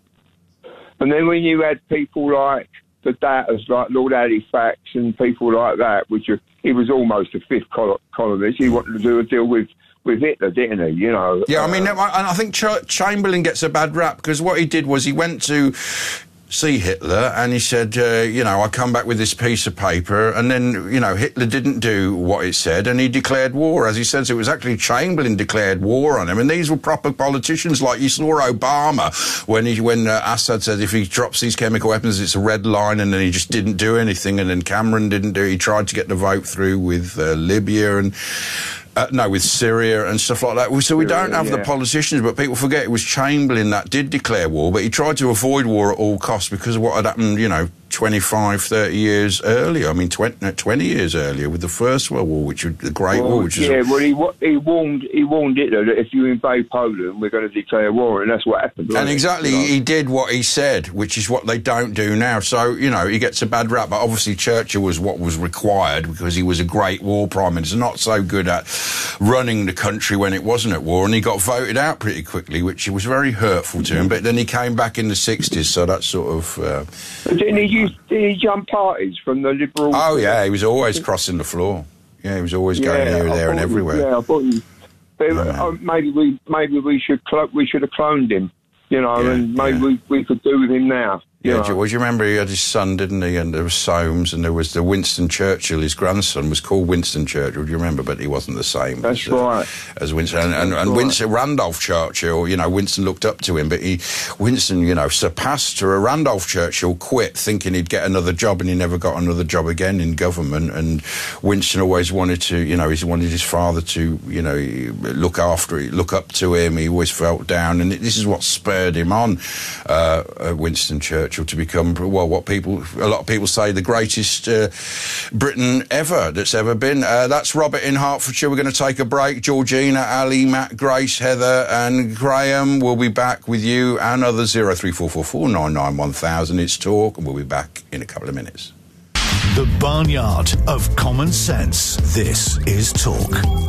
And then when you had people like the Datters, like Lord Halifax and people like that, which are, he was almost a fifth col- columnist. He wanted to do a deal with, with Hitler, didn't he? You know. Yeah, I mean, uh, and I think Ch- Chamberlain gets a bad rap because what he did was he went to see Hitler and he said, uh, you know, I come back with this piece of paper, and then, you know, Hitler didn't do what it said and he declared war. As he says, it was actually Chamberlain declared war on him, and these were proper politicians. Like you saw Obama when he when uh, Assad said if he drops these chemical weapons it's a red line, and then he just didn't do anything. And then Cameron didn't do, he tried to get the vote through with uh, Libya and Uh, no, with Syria and stuff like that. So we don't have yeah. the politicians, but people forget it was Chamberlain that did declare war, but he tried to avoid war at all costs because of what had happened, you know, twenty-five, thirty years earlier. I mean, twenty, twenty years earlier with the First World War, which was the Great well, War. Which yeah, is well, he, he warned he warned Hitler that if you invade Poland, we're going to declare war, and that's what happened. And exactly, you know? he did what he said, which is what they don't do now. So, you know, he gets a bad rap, but obviously Churchill was what was required because he was a great war prime minister, not so good at running the country when it wasn't at war, and he got voted out pretty quickly, which was very hurtful to him. But then he came back in the sixties, so that's sort of... Uh, But didn't he, use, did he jump parties from the Liberal... Oh, yeah, he was always crossing the floor. Yeah, he was always going yeah, here, I there and thought- everywhere. Yeah, I thought he, but, Yeah. uh, maybe we maybe we should clo- we should have cloned him, you know, Yeah, and maybe yeah. we, we could do with him now. Yeah, you do, know. well, do you remember he had his son, didn't he? And there was Soames, and there was the Winston Churchill. His grandson was called Winston Churchill. Do you remember? But he wasn't the same. That's as, uh, right. As Winston, and, and, and right. Winston Randolph Churchill. You know, Winston looked up to him, but he, Winston, you know, surpassed her. Randolph Churchill quit, thinking he'd get another job, and he never got another job again in government. And Winston always wanted to, you know, he wanted his father to, you know, look after, look up to him. He always felt down, and this is what spurred him on, uh, uh, Winston Churchill, to become. Well, what people, a lot of people say, the greatest uh, Britain ever that's ever been. Uh, that's Robert in Hertfordshire. We're going to take a break. Georgina, Ali, Matt, Grace, Heather and Graham will be back with you and others. zero three four four four nine nine one thousand. It's Talk, and we'll be back in a couple of minutes. The barnyard of common sense. This is Talk.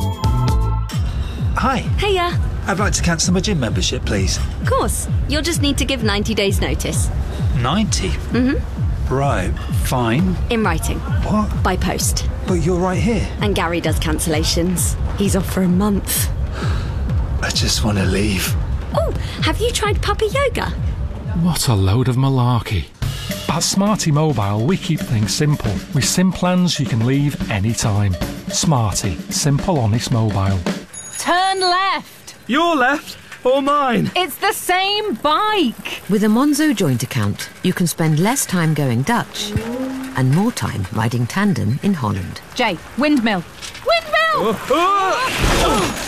Hi. Hiya. I'd like to cancel my gym membership, please. Of course. You'll just need to give ninety days notice. ninety? Mm-hmm. Right. Fine. In writing. What? By post. But you're right here. And Gary does cancellations. He's off for a month. I just want to leave. Oh, have you tried puppy yoga? What a load of malarkey. At Smarty Mobile, we keep things simple. With SIM plans you can leave anytime. Smarty. Simple, honest mobile. Turn left. Your left or mine? It's the same bike. With a Monzo joint account, you can spend less time going Dutch and more time riding tandem in Holland. Jay, windmill. Windmill! Oh, oh.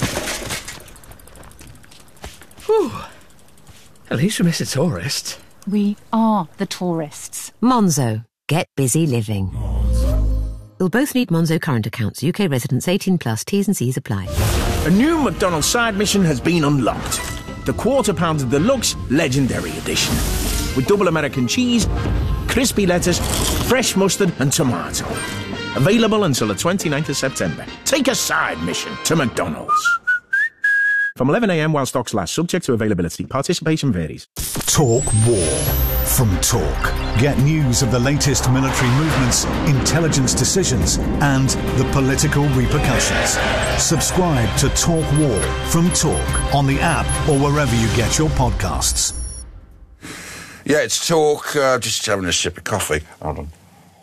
Whew. At least we missed a tourist. We are the tourists. Monzo. Get busy living. You'll both need Monzo current accounts. U K residents eighteen plus. T's and C's apply. A new McDonald's side mission has been unlocked. The Quarter Pounder Deluxe Legendary Edition. With double American cheese, crispy lettuce, fresh mustard and tomato. Available until the twenty-ninth of September. Take a side mission to McDonald's. From eleven a m while stocks last. Subject to availability. Participation varies. Talk War. from Talk. Get news of the latest military movements, intelligence decisions, and the political repercussions. Subscribe to Talk War from Talk on the app or wherever you get your podcasts. Yeah, it's Talk. Uh, just having a sip of coffee. Hold on.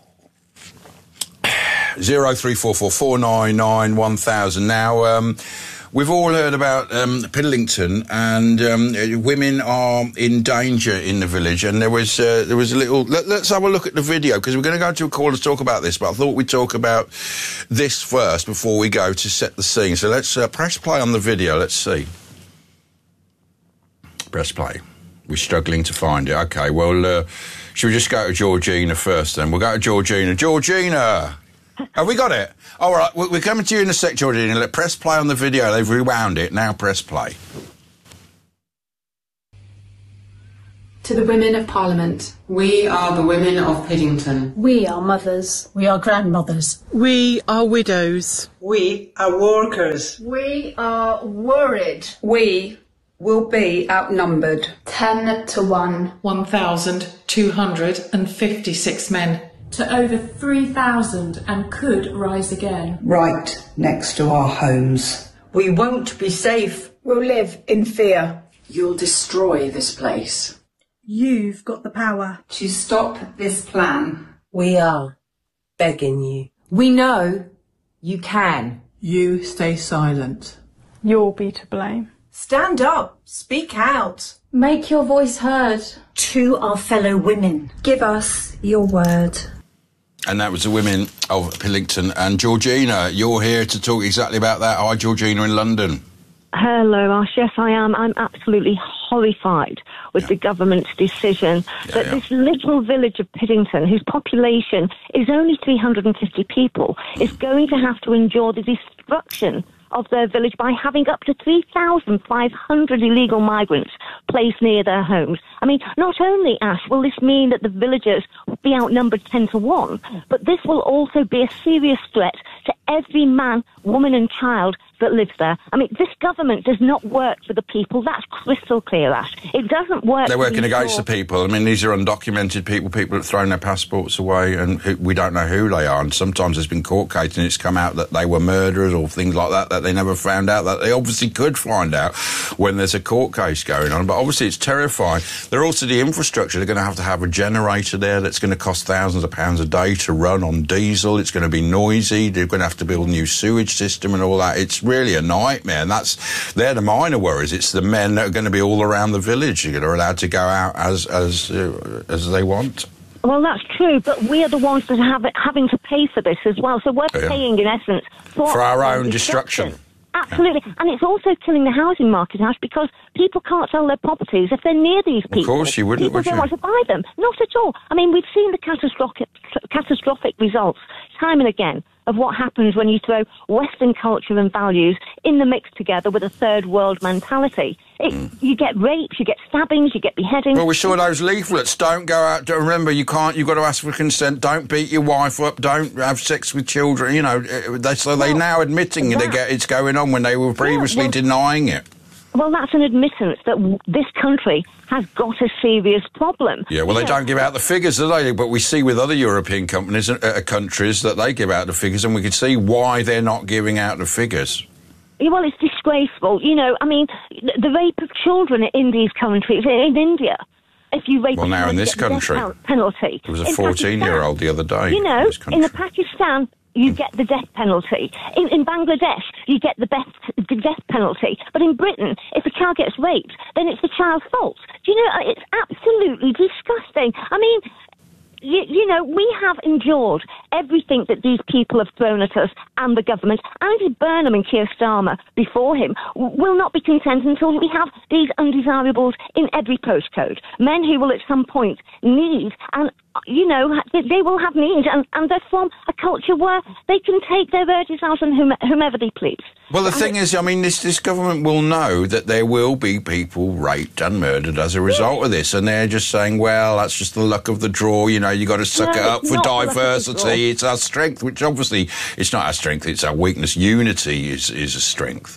Zero three four four four nine nine one thousand. Now, um, we've all heard about um, Piddlington, and um, women are in danger in the village. And there was uh, there was a little. Let, let's have a look at the video, because we're going to go to a call to talk about this. But I thought we'd talk about this first before we go to set the scene. So let's uh, press play on the video. Let's see. Press play. We're struggling to find it. Okay. Well, uh, should we just go to Georgina first? Then we'll go to Georgina. Georgina. Have we got it? All right, we're coming to you in a sec, Georgina. Let press play on the video. They've rewound it. Now press play. To the women of Parliament. We are the women of Piddington. We are mothers. We are grandmothers. We are widows. We are workers. We are worried. We will be outnumbered. Ten to one. one thousand two hundred fifty-six men. To over three thousand and could rise again. Right next to our homes. We won't be safe. We'll live in fear. You'll destroy this place. You've got the power to stop this plan. We are begging you. We know you can. You stay silent. You'll be to blame. Stand up. Speak out. Make your voice heard. To our fellow women. Give us your word. And that was the women of Piddlington. And Georgina, you're here to talk exactly about that. Hi, Georgina in London. Hello, Ash. Yes, I am. I'm absolutely horrified with yeah. the government's decision yeah, that yeah. this little village of Piddington, whose population is only three hundred fifty people, is going to have to endure the destruction of their village by having up to three thousand five hundred illegal migrants placed near their homes. I mean, not only, Ash, will this mean that the villagers will be outnumbered ten to one, but this will also be a serious threat to every man, woman and child that lives there. I mean, this government does not work for the people. That's crystal clear, Ash. It doesn't work. They're working against the people. I mean, these are undocumented people, people that have thrown their passports away, and who, we don't know who they are. And sometimes there's been court cases and it's come out that they were murderers or things like that, that they never found out, that they obviously could find out when there's a court case going on. But obviously it's terrifying. They're also the infrastructure. They're going to have to have a generator there that's going to cost thousands of pounds a day to run on diesel. It's going to be noisy. They're going to have to build a new sewage system and all that. It's really a nightmare, and that's they're the minor worries. It's the men that are going to be all around the village that are allowed to go out as as uh, as they want. Well, that's true, but we are the ones that are have, having to pay for this as well. So we're yeah. paying, in essence, for, for our own destruction. destruction. Absolutely. Yeah. And it's also killing the housing market, Ash, because people can't sell their properties if they're near these people. Of course you wouldn't, people would don't you? want to buy them. Not at all. I mean, we've seen the catastrophic, catastrophic results time and again of what happens when you throw Western culture and values in the mix together with a third world mentality. It, mm. You get rapes, you get stabbings, you get beheadings. Well, we saw those leaflets. Don't go out. Don't, remember, you can't. You've got to ask for consent. Don't beat your wife up. Don't have sex with children. You know, they, so they're well, now admitting that, it, it's going on when they were previously yeah, well, denying it. Well, that's an admittance that w- this country has got a serious problem. Yeah, well, they don't give out the figures, do they? But we see with other European companies, uh, countries that they give out the figures, and we can see why they're not giving out the figures. Yeah, well, it's disgraceful. You know, I mean, the, the rape of children in these countries, in India, if you rape well, now in this country, penalty. There was a fourteen-year-old the other day. You know, in, in the Pakistan, you get the death penalty. In, in Bangladesh, you get the, best, the death penalty. But in Britain, if a child gets raped, then it's the child's fault. Do you know, it's absolutely disgusting. I mean, you, you know, we have endured everything that these people have thrown at us, and the government. Andy Burnham and Keir Starmer before him will not be content until we have these undesirables in every postcode. Men who will at some point need, and you know, they will have needs, and, and they're from a culture where they can take their urges out on whom, whomever they please. Well, the and thing is, I mean, this, this government will know that there will be people raped and murdered as a result yeah. of this, and they're just saying, well, that's just the luck of the draw, you know, you got to suck no, it up for diversity, it's our strength, which obviously, it's not our strength, it's our weakness. Unity is, is a strength.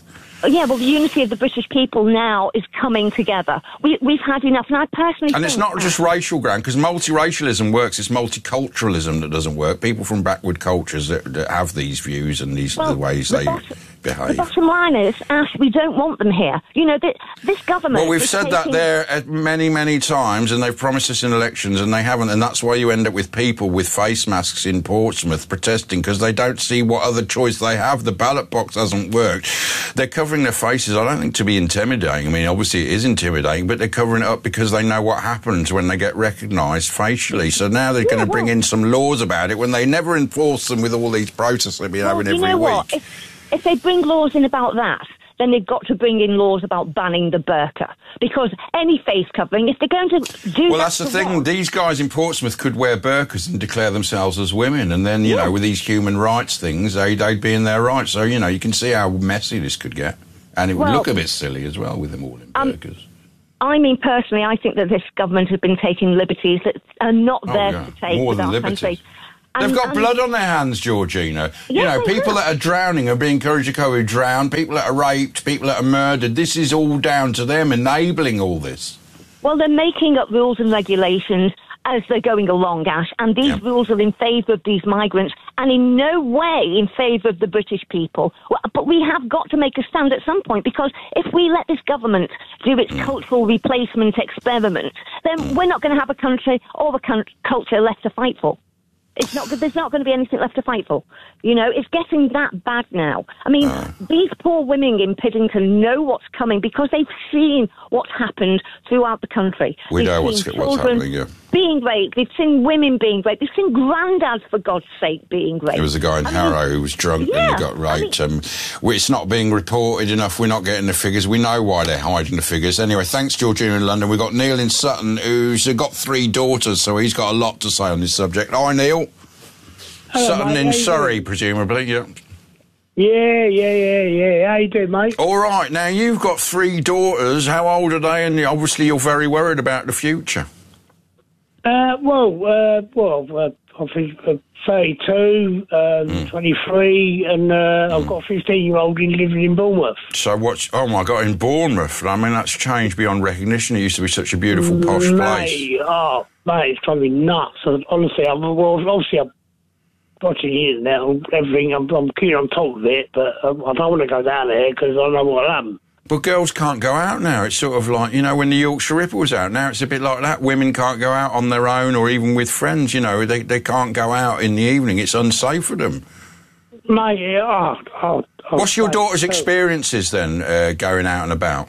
Yeah, well, the unity of the British people now is coming together. We, we've had enough, and I personally And think it's not that- just racial ground, because multiracialism works, it's multiculturalism that doesn't work. People from backward cultures that, that have these views and these Well, the ways the they bottom- The behave. bottom line is, Ash, we don't want them here. You know, th- this government... Well, we've is said that taking- there at many, many times, and they've promised us in elections, and they haven't, and that's why you end up with people with face masks in Portsmouth protesting, because they don't see what other choice they have. The ballot box hasn't worked. They're covering their faces, I don't think, to be intimidating. I mean, obviously it is intimidating, but they're covering it up because they know what happens when they get recognised facially. So now they're going to bring in some laws about it when they never enforce them with all these protests they've been Well, having you every know week. what? If, if they bring laws in about that, then they've got to bring in laws about banning the burqa. Because any face covering, if they're going to do Well, that that's the for thing. what? These guys in Portsmouth could wear burqas and declare themselves as women, and then, you know, with these human rights things, they, they'd be in their rights. So, you know, you can see how messy this could get. And it would Well, look a bit silly as well with them all in um, burqas. I mean, personally, I think that this government has been taking liberties that are not Oh, theirs yeah. to take More with than our liberties. country. They've And- got and- blood on their hands, Georgina. you Yes, know, they people have. that are drowning are being encouraged to go who drown, people that are raped, people that are murdered. This is all down to them enabling all this. Well, they're making up rules and regulations as they're going along, Ash, and these Yeah. rules are in favour of these migrants and in no way in favour of the British people. Well, but we have got to make a stand at some point, because if we let this government do its cultural replacement experiment, then we're not going to have a country or a con- culture left to fight for. It's not. There's not going to be anything left to fight for. You know, it's getting that bad now. I mean, these poor women in Piddington know what's coming because they've seen what's happened throughout the country. We They've know what's, seen what's children happening, yeah. being raped. They've seen women being raped. They've seen granddads, for God's sake, being raped. There was a guy in I mean, Harrow who was drunk yeah, and he got raped. um, well, it's not being reported enough. We're not getting the figures. We know why they're hiding the figures. Anyway, thanks, Georgina in London. We've got Neil in Sutton, who's got three daughters, so he's got a lot to say on this subject. Hi, Neil. Hello, Sutton mate, in how you Surrey, doing? presumably, yeah. Yeah, yeah, yeah, yeah. How you doing, mate? All right, now you've got three daughters. How old are they? And obviously you're very worried about the future. Uh, well, uh, well, uh, I think uh, thirty-two, um, Hmm. twenty-three, and uh, I've got a fifteen-year-old in living in Bournemouth. So what's... Oh, my God, in Bournemouth. I mean, that's changed beyond recognition. It used to be such a beautiful, posh place. Mate, oh, mate, it's driving me nuts. Honestly, I'm, well, obviously I'm watching the internet and everything. I'm, I'm keen on top of it, but um, I don't want to go down there because I know what I'm. But girls can't go out now. It's sort of like, you know, when the Yorkshire Ripper was out, now it's a bit like that. Women can't go out on their own or even with friends, you know. They they can't go out in the evening. It's unsafe for them. Mate, yeah, oh, oh, oh, What's your mate, daughter's oh. experiences then, uh, going out and about?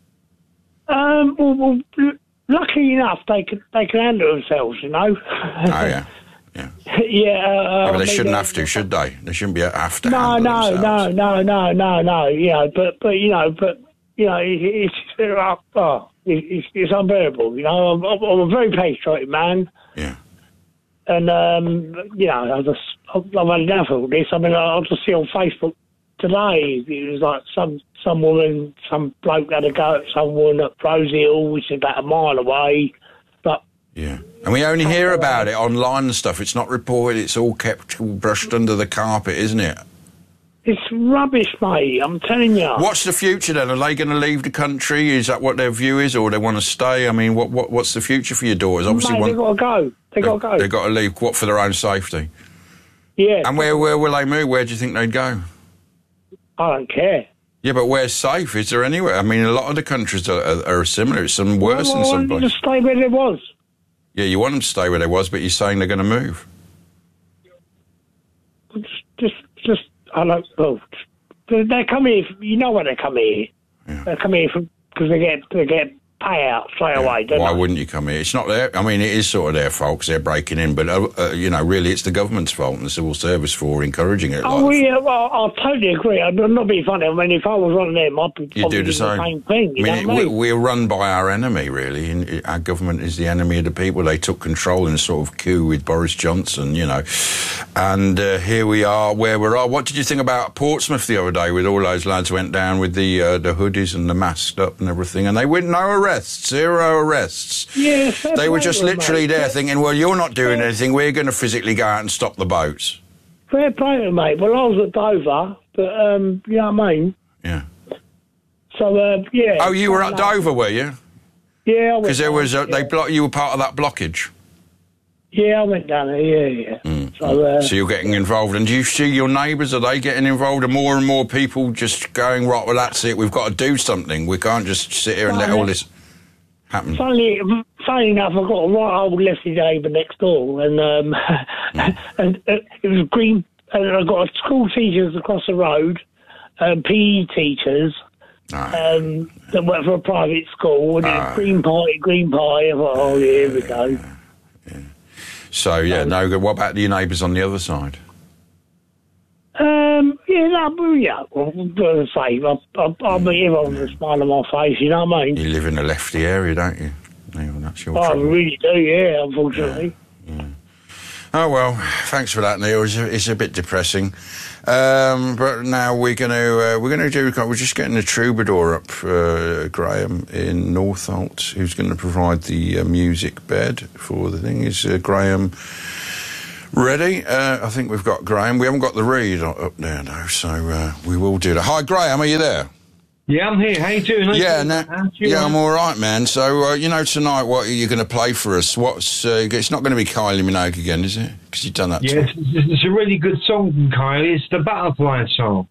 Um, well, well, l- luckily enough, they can they can handle themselves, you know. Oh, yeah. yeah. Uh, Yeah, but I they mean, shouldn't uh, have to, should they? They shouldn't be have to No, handle no, themselves. no, no, no, no, no. You know, but but you know, but you know, it, it's uh, oh, it, it's it's unbearable. You know, I'm, I'm I'm a very patriotic man. Yeah. And um, you know, I just I've I've had enough of all this. I mean, I, I just see on Facebook today. It was like some some woman, some bloke had a go at someone at Rosie Hill, which is about a mile away. But Yeah. And we only hear about it online and stuff. It's not reported. It's all kept all brushed under the carpet, isn't it? it's rubbish, mate. I'm telling you. What's the future then? Are they going to leave the country? Is that what their view is, or they want to stay? I mean, what, what what's the future for your daughters? Obviously, mate, one, they've got to go. They've got to go. They've got to leave. What, for their own safety? Yeah. And where where will they move? Where do you think they'd go? I don't care. Yeah, but where's safe? Is there anywhere? I mean, a lot of the countries are, are, are similar. It's some worse well, in I some wanted to places. stay where they was. Yeah, you want them to stay where they was, but you're saying they're going to move. Just, just, I don't know. They, they come here. You know why they come here? Yeah. They come here because they get they get payout straight away. Don't Why they? wouldn't you come here? It's not their... I mean, it is sort of their fault because they're breaking in, but, uh, uh, you know, really it's the government's fault and the civil service for encouraging it. Oh, like, yeah, well, I totally agree. I'm not being funny. I mean, if I was one of them, I'd be You probably do the doing same. thing. You I know mean, what I we, mean? we're run by our enemy, really. And it- our government is the enemy of the people. They took control in a sort of coup with Boris Johnson, you know. And uh, here we are, where we are. What did you think about Portsmouth the other day with all those lads who went down with the uh, the hoodies and the masked up and everything? And they went no arrests, zero arrests. Yes, that's They were right, just mate. literally there thinking, well, you're not doing anything. We're going to physically go out and stop the boats. Fair play to them, mate. Well, I was at Dover, but, um, you know what I mean? Yeah. So, uh, yeah. Oh, you were at Dover, were you? Yeah, I went Because there down, was a, yeah. they block. You were part of that blockage. Yeah, I went down there, yeah, yeah. Mm. So, uh, So you're getting involved, and do you see your neighbours? Are they getting involved? And more and more people just going, right, well, that's it. We've got to do something. We can't just sit here and let all this happen. Funny, funny enough, I've got a right old lefty neighbour next door, and um, Mm. and uh, it was green. And I've got school teachers across the road, um, P E teachers um, that work for a private school, and it was green pie, green pie. I thought, oh, yeah, here we go. So yeah, no good. What about your neighbours on the other side? Um, yeah, no, but yeah, well, as I say, I, I, I mean, everyone with a smile on my face, you know what I mean? You live in a lefty area, don't you? Neil, that's your I trouble. really do, yeah, unfortunately. Oh well, thanks for that, Neil. It's a, it's a bit depressing, um, but now we're going to uh, we're going to do. We're just getting the troubadour up, uh, Graham in Northolt, who's going to provide the uh, music bed for the thing. Is uh, Graham ready? Uh, I think we've got Graham. We haven't got the reed up there though, so uh, we will do that. Hi, Graham. Are you there? Yeah, I'm here. How you doing? Yeah, no, yeah, I'm all right, man. So, uh, you know, tonight, what are you going to play for us? What's uh, it's not going to be Kylie Minogue again, is it? Because you've done that. Yes, too. it's, it's a really good song from Kylie. It's the Butterfly song.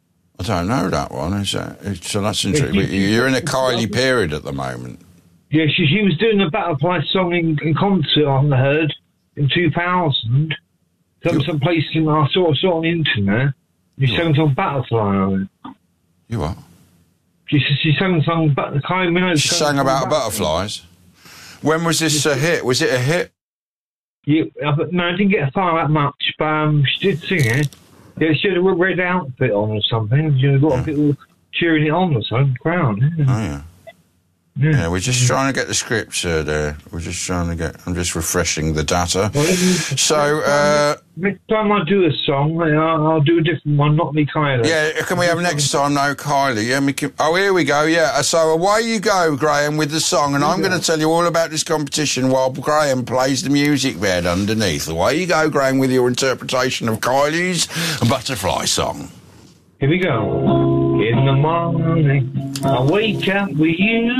I don't know that one. Is that? It's, so that's interesting. You're in a Kylie period at the moment. Yeah, she, she was doing the Butterfly song in, in concert, I heard, in two thousand. Some, some place in, I saw, saw on the internet. She sang some Butterfly on it. You what? She, she sang some but Kylie Minogue. She sang about butterflies. When was this a hit? Was it a hit? Yeah, uh, but no, I didn't get far that much, but um, she did sing it. Yeah, she had a red outfit on or something. You know, got people cheering it on or something. Crowd. Yeah. Oh yeah. Yeah. yeah, we're just trying to get the scripts uh, there. We're just trying to get. I'm just refreshing the data. Well, so uh, next time I do a song, I'll, I'll do a different one, not me Kylie. Yeah, can we have next time? No, Kylie. Yeah, we can, oh, here we go. Yeah. So away you go, Graham, with the song, and I'm going to tell you all about this competition while Graham plays the music bed underneath. Away you go, Graham, with your interpretation of Kylie's Butterfly song. Here we go. In the morning, I wake up with you.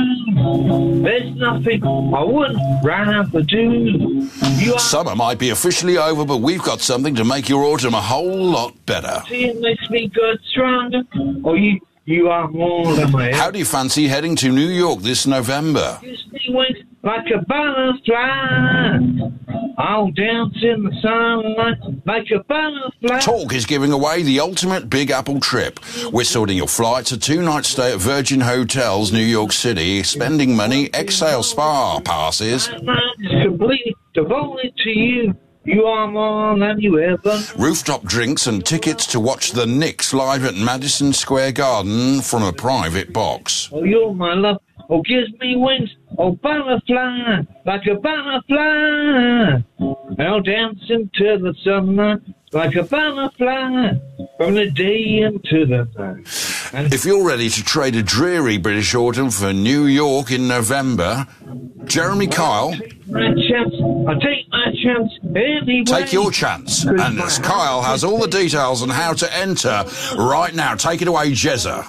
There's nothing I wouldn't rather do. You are Summer might be officially over, but we've got something to make your autumn a whole lot better. It makes me go stronger. Oh, you, you are more than my. How do you fancy heading to New York this November? Kiss me wings like a butterfly. I'll dance in the sunlight like a butterfly. Talk is giving away the ultimate Big Apple trip. We're sorting your flights, a two-night stay at Virgin Hotels, New York City, spending money, Exhale Spa passes. I'm completely devoted to you. You are more than you ever. Rooftop drinks and tickets to watch the Knicks live at Madison Square Garden from a private box. Oh, you're my love. Oh, gives me wings. Oh, butterfly, like a butterfly. I'll dance into the sunlight like a butterfly from the day into the night. And if you're ready to trade a dreary British autumn for New York in November, Jeremy Kyle... my chance, I take my chance anyway. Take your chance. And as Kyle has all the details on how to enter right now. Take it away, Jezza.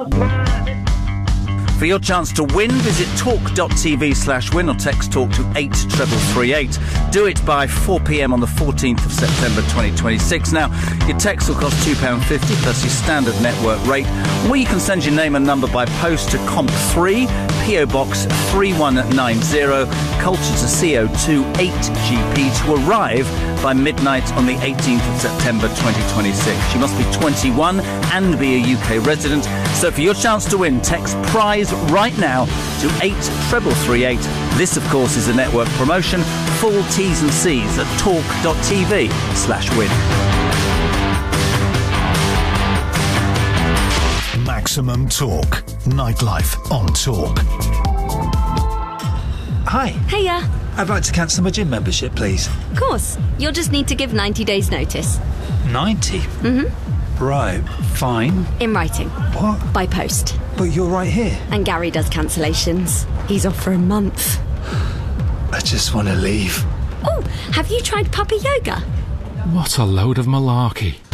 For your chance to win, visit talk.tv slash win or text talk to eight three three eight. Do it by four p.m. on the fourteenth of September twenty twenty-six. Now, your text will cost two pounds fifty plus your standard network rate. Or you can send your name and number by post to Comp three, P O Box three one nine zero, Colchester C O two eight G P to arrive by midnight on the eighteenth of September twenty twenty-six. You must be twenty-one and be a U K resident. So for your chance to win, text prize right now to eight three three eight. This, of course, is a network promotion. Full T's and C's at talk.tv slash win. Maximum Talk. Nightlife on Talk. Hi. Hiya. I'd like to cancel my gym membership, please. Of course. You'll just need to give ninety days notice. ninety? Mm-hmm. Right, fine. In writing. What? By post. But you're right here. And Gary does cancellations. He's off for a month. I just want to leave. Oh, have you tried puppy yoga? What a load of malarkey.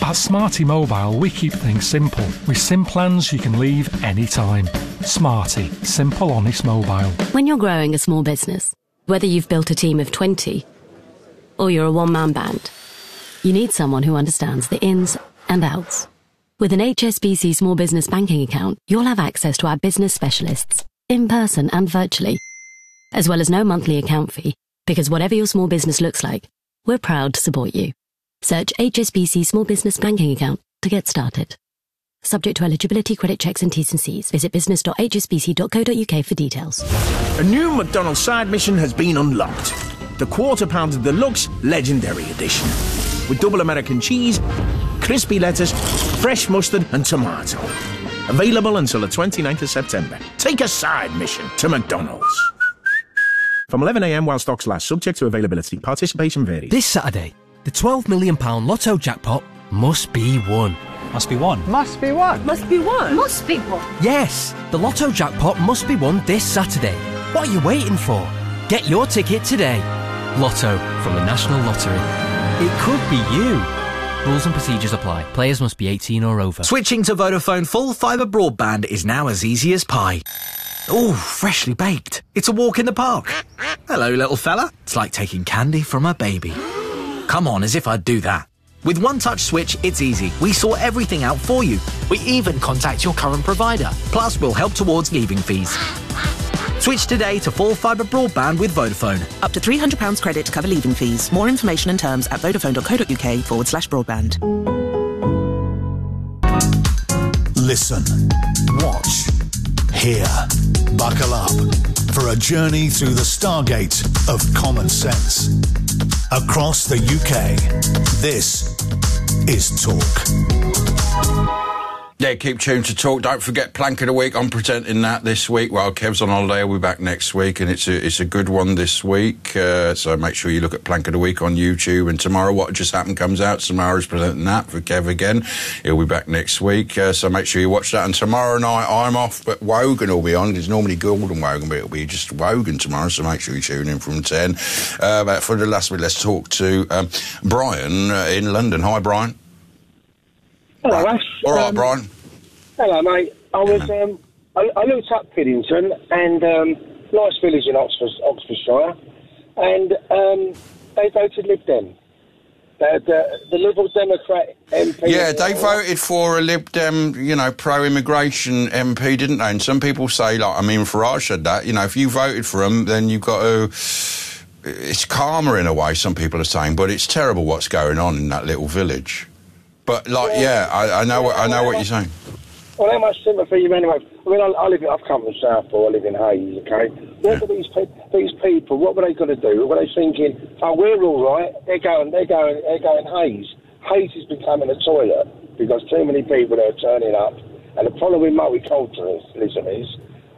At Smarty Mobile, we keep things simple. With SIM plans you can leave anytime. Smarty. Simple, honest mobile. When you're growing a small business, whether you've built a team of twenty or you're a one-man band, you need someone who understands the ins and outs. With an H S B C Small Business Banking account, you'll have access to our business specialists, in person and virtually, as well as no monthly account fee, because whatever your small business looks like, we're proud to support you. Search H S B C Small Business Banking account to get started. Subject to eligibility, credit checks and T's and C's. Visit business dot h s b c dot co dot u k for details. A new McDonald's side mission has been unlocked. The Quarter Pounder Deluxe Legendary Edition. With double American cheese, crispy lettuce, fresh mustard and tomato. Available until the twenty-ninth of September. Take a side mission to McDonald's. From eleven a m while stocks last, subject to availability. Participation varies. This Saturday, the twelve million pound Lotto jackpot must be won. Must be won. Must be what? Must be one. Must be one. Yes, the Lotto jackpot must be won this Saturday. What are you waiting for? Get your ticket today. Lotto from the National Lottery. It could be you. Rules and procedures apply. Players must be eighteen or over. Switching to Vodafone full fibre broadband is now as easy as pie. Ooh, freshly baked. It's a walk in the park. Hello, little fella. It's like taking candy from a baby. Come on, as if I'd do that. With One Touch Switch, it's easy. We sort everything out for you. We even contact your current provider. Plus, we'll help towards leaving fees. Switch today to full fibre broadband with Vodafone. Up to three hundred pounds credit to cover leaving fees. More information and terms at vodafone dot co dot u k forward slash broadband. Listen, watch, hear. Buckle up for a journey through the stargate of common sense. Across the U K, this is Talk. Yeah, keep tuned to Talk. Don't forget Plank of the Week. I'm presenting that this week while Kev's on holiday. We'll be back next week, and it's a, it's a good one this week. Uh, so make sure you look at Plank of the Week on YouTube. And tomorrow, What Just Happened comes out. Samara's presenting that for Kev again. He'll be back next week. Uh, so make sure you watch that. And tomorrow night, I'm off, but Wogan will be on. It's normally Gordon Wogan, but it'll be just Wogan tomorrow. So make sure you tune in from ten. Uh, but for the last bit, let's talk to um, Brian uh, in London. Hi, Brian. Hello, right. Ash. All right, um, Brian. Hello, mate. I was um, I, I looked up Piddington and um, nice village in Oxford, Oxfordshire, and um, they voted Lib Dem. The, the, the Liberal Democrat M P. Yeah, they voted for a Lib Dem, you know, pro-immigration M P, didn't they? And some people say, like, I mean, Farage said that, you know, if you voted for them, then you've got to... It's karma in a way, some people are saying, but it's terrible what's going on in that little village. But, like, yeah, yeah I, I know what I know what you're saying. Well, how much sympathy you anyway? I mean, I, I live. In, I've come from Southport. I live in Hayes. Okay, what are these pe- these people? What were they going to do? Were they thinking, "Oh, we're all right"? They're going. They're going. They're going Hayes. Hayes is becoming a toilet because too many people are turning up. And the problem with multiculturalism is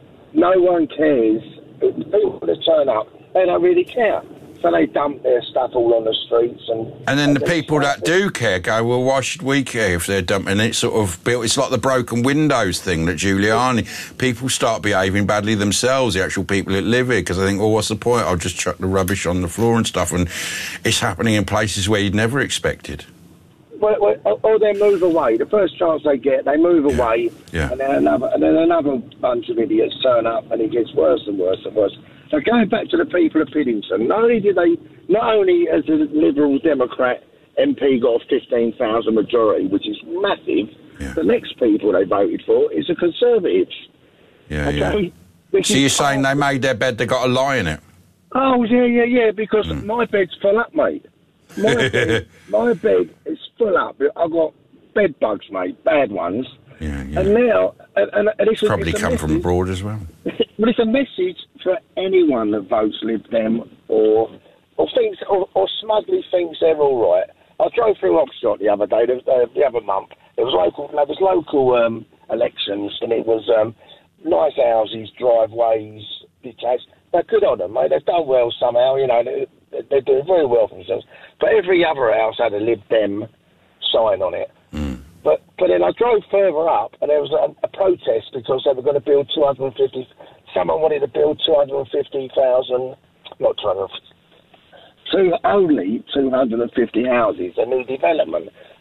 no one cares. People that turn up, they don't really care. So they dump their stuff all on the streets, and and then the people that do care go, well, why should we care if they're dumping it? Sort of built. It's like the broken windows thing that Giuliani. People start behaving badly themselves, the actual people that live here, because they think, well, what's the point? I'll just chuck the rubbish on the floor and stuff, and it's happening in places where you'd never expected. Well, well, or they move away. The first chance they get, they move yeah. away, yeah. and then another, and then another bunch of idiots turn up, and it gets worse and worse and worse. So going back to the people of Piddington, not only did they, not only as a Liberal Democrat M P got a fifteen thousand majority, which is massive, yeah. the next people they voted for is the Conservatives. Yeah, okay? yeah. So you're saying they made their bed, they got a lie in it? Oh, yeah, yeah, yeah, because mm. my bed's full up, mate. My bed, my bed is full up. I've got bed bugs, mate, bad ones. Yeah, yeah. And now... And, and, and it's probably a, it's come a from abroad as well. But it's a message for anyone that votes Lib Dem or or thinks or, or smugly thinks they're all right. I drove through Oxford the other day, the, uh, the other month. There was local, there was local um, elections, and it was um, nice houses, driveways, detached. They're good on them, mate. They've done well somehow, you know. They, they're doing very well for themselves. But every other house had a Lib Dem sign on it. Mm. But but then I drove further up, and there was a, a protest because they were going to build two hundred fifty. Someone wanted to build two hundred fifty thousand, not two hundred, two, only two hundred fifty houses, a new development.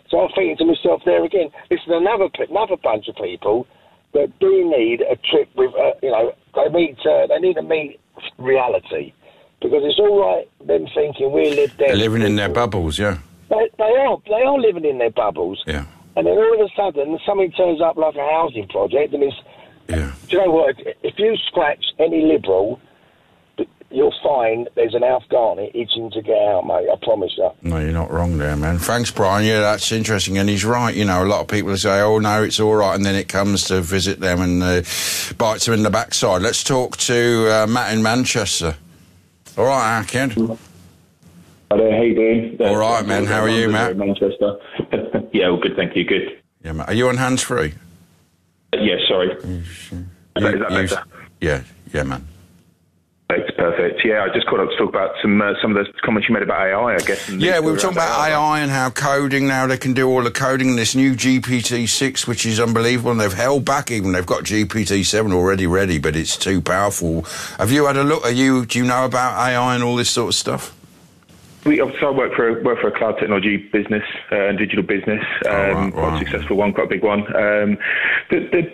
So I'm thinking to myself there again, this is another another bunch of people that do need a trip with, uh, you know, they meet, uh, they need to meet reality. Because it's all right them thinking we live there. They're living in their bubbles, yeah. They, they are, they are living in their bubbles. Yeah. And then all of a sudden, something turns up like a housing project, and it's, yeah. Do you know what, if you scratch any Liberal, you'll find there's an Afghan itching to get out, mate. I promise you. No, you're not wrong there, man. Thanks, Brian. Yeah, that's interesting. And he's right. You know, a lot of people say, oh, no, it's all right. And then it comes to visit them and uh, bites them in the backside. Let's talk to uh, Matt in Manchester. All right, Arkid. Hi there, how you doing? All right, man. How are you, Matt? Manchester. Yeah, all good, thank you. Good. Yeah, Matt. Are you on hands-free? Uh, yeah, sorry. You, sure? Is that, is that you, better? Yeah, yeah, man. Perfect, perfect. Yeah, I just called up to talk about some uh, some of the comments you made about A I, I guess. And yeah, we were talking about A I and how coding now, they can do all the coding. This new G P T six, which is unbelievable, and they've held back even. They've got G P T seven already ready, but it's too powerful. Have you had a look? Are you? Do you know about A I and all this sort of stuff? We, so I work for a, work for a cloud technology business uh, and digital business, um, oh, right, quite right. a successful one, quite a big one. Um, the, the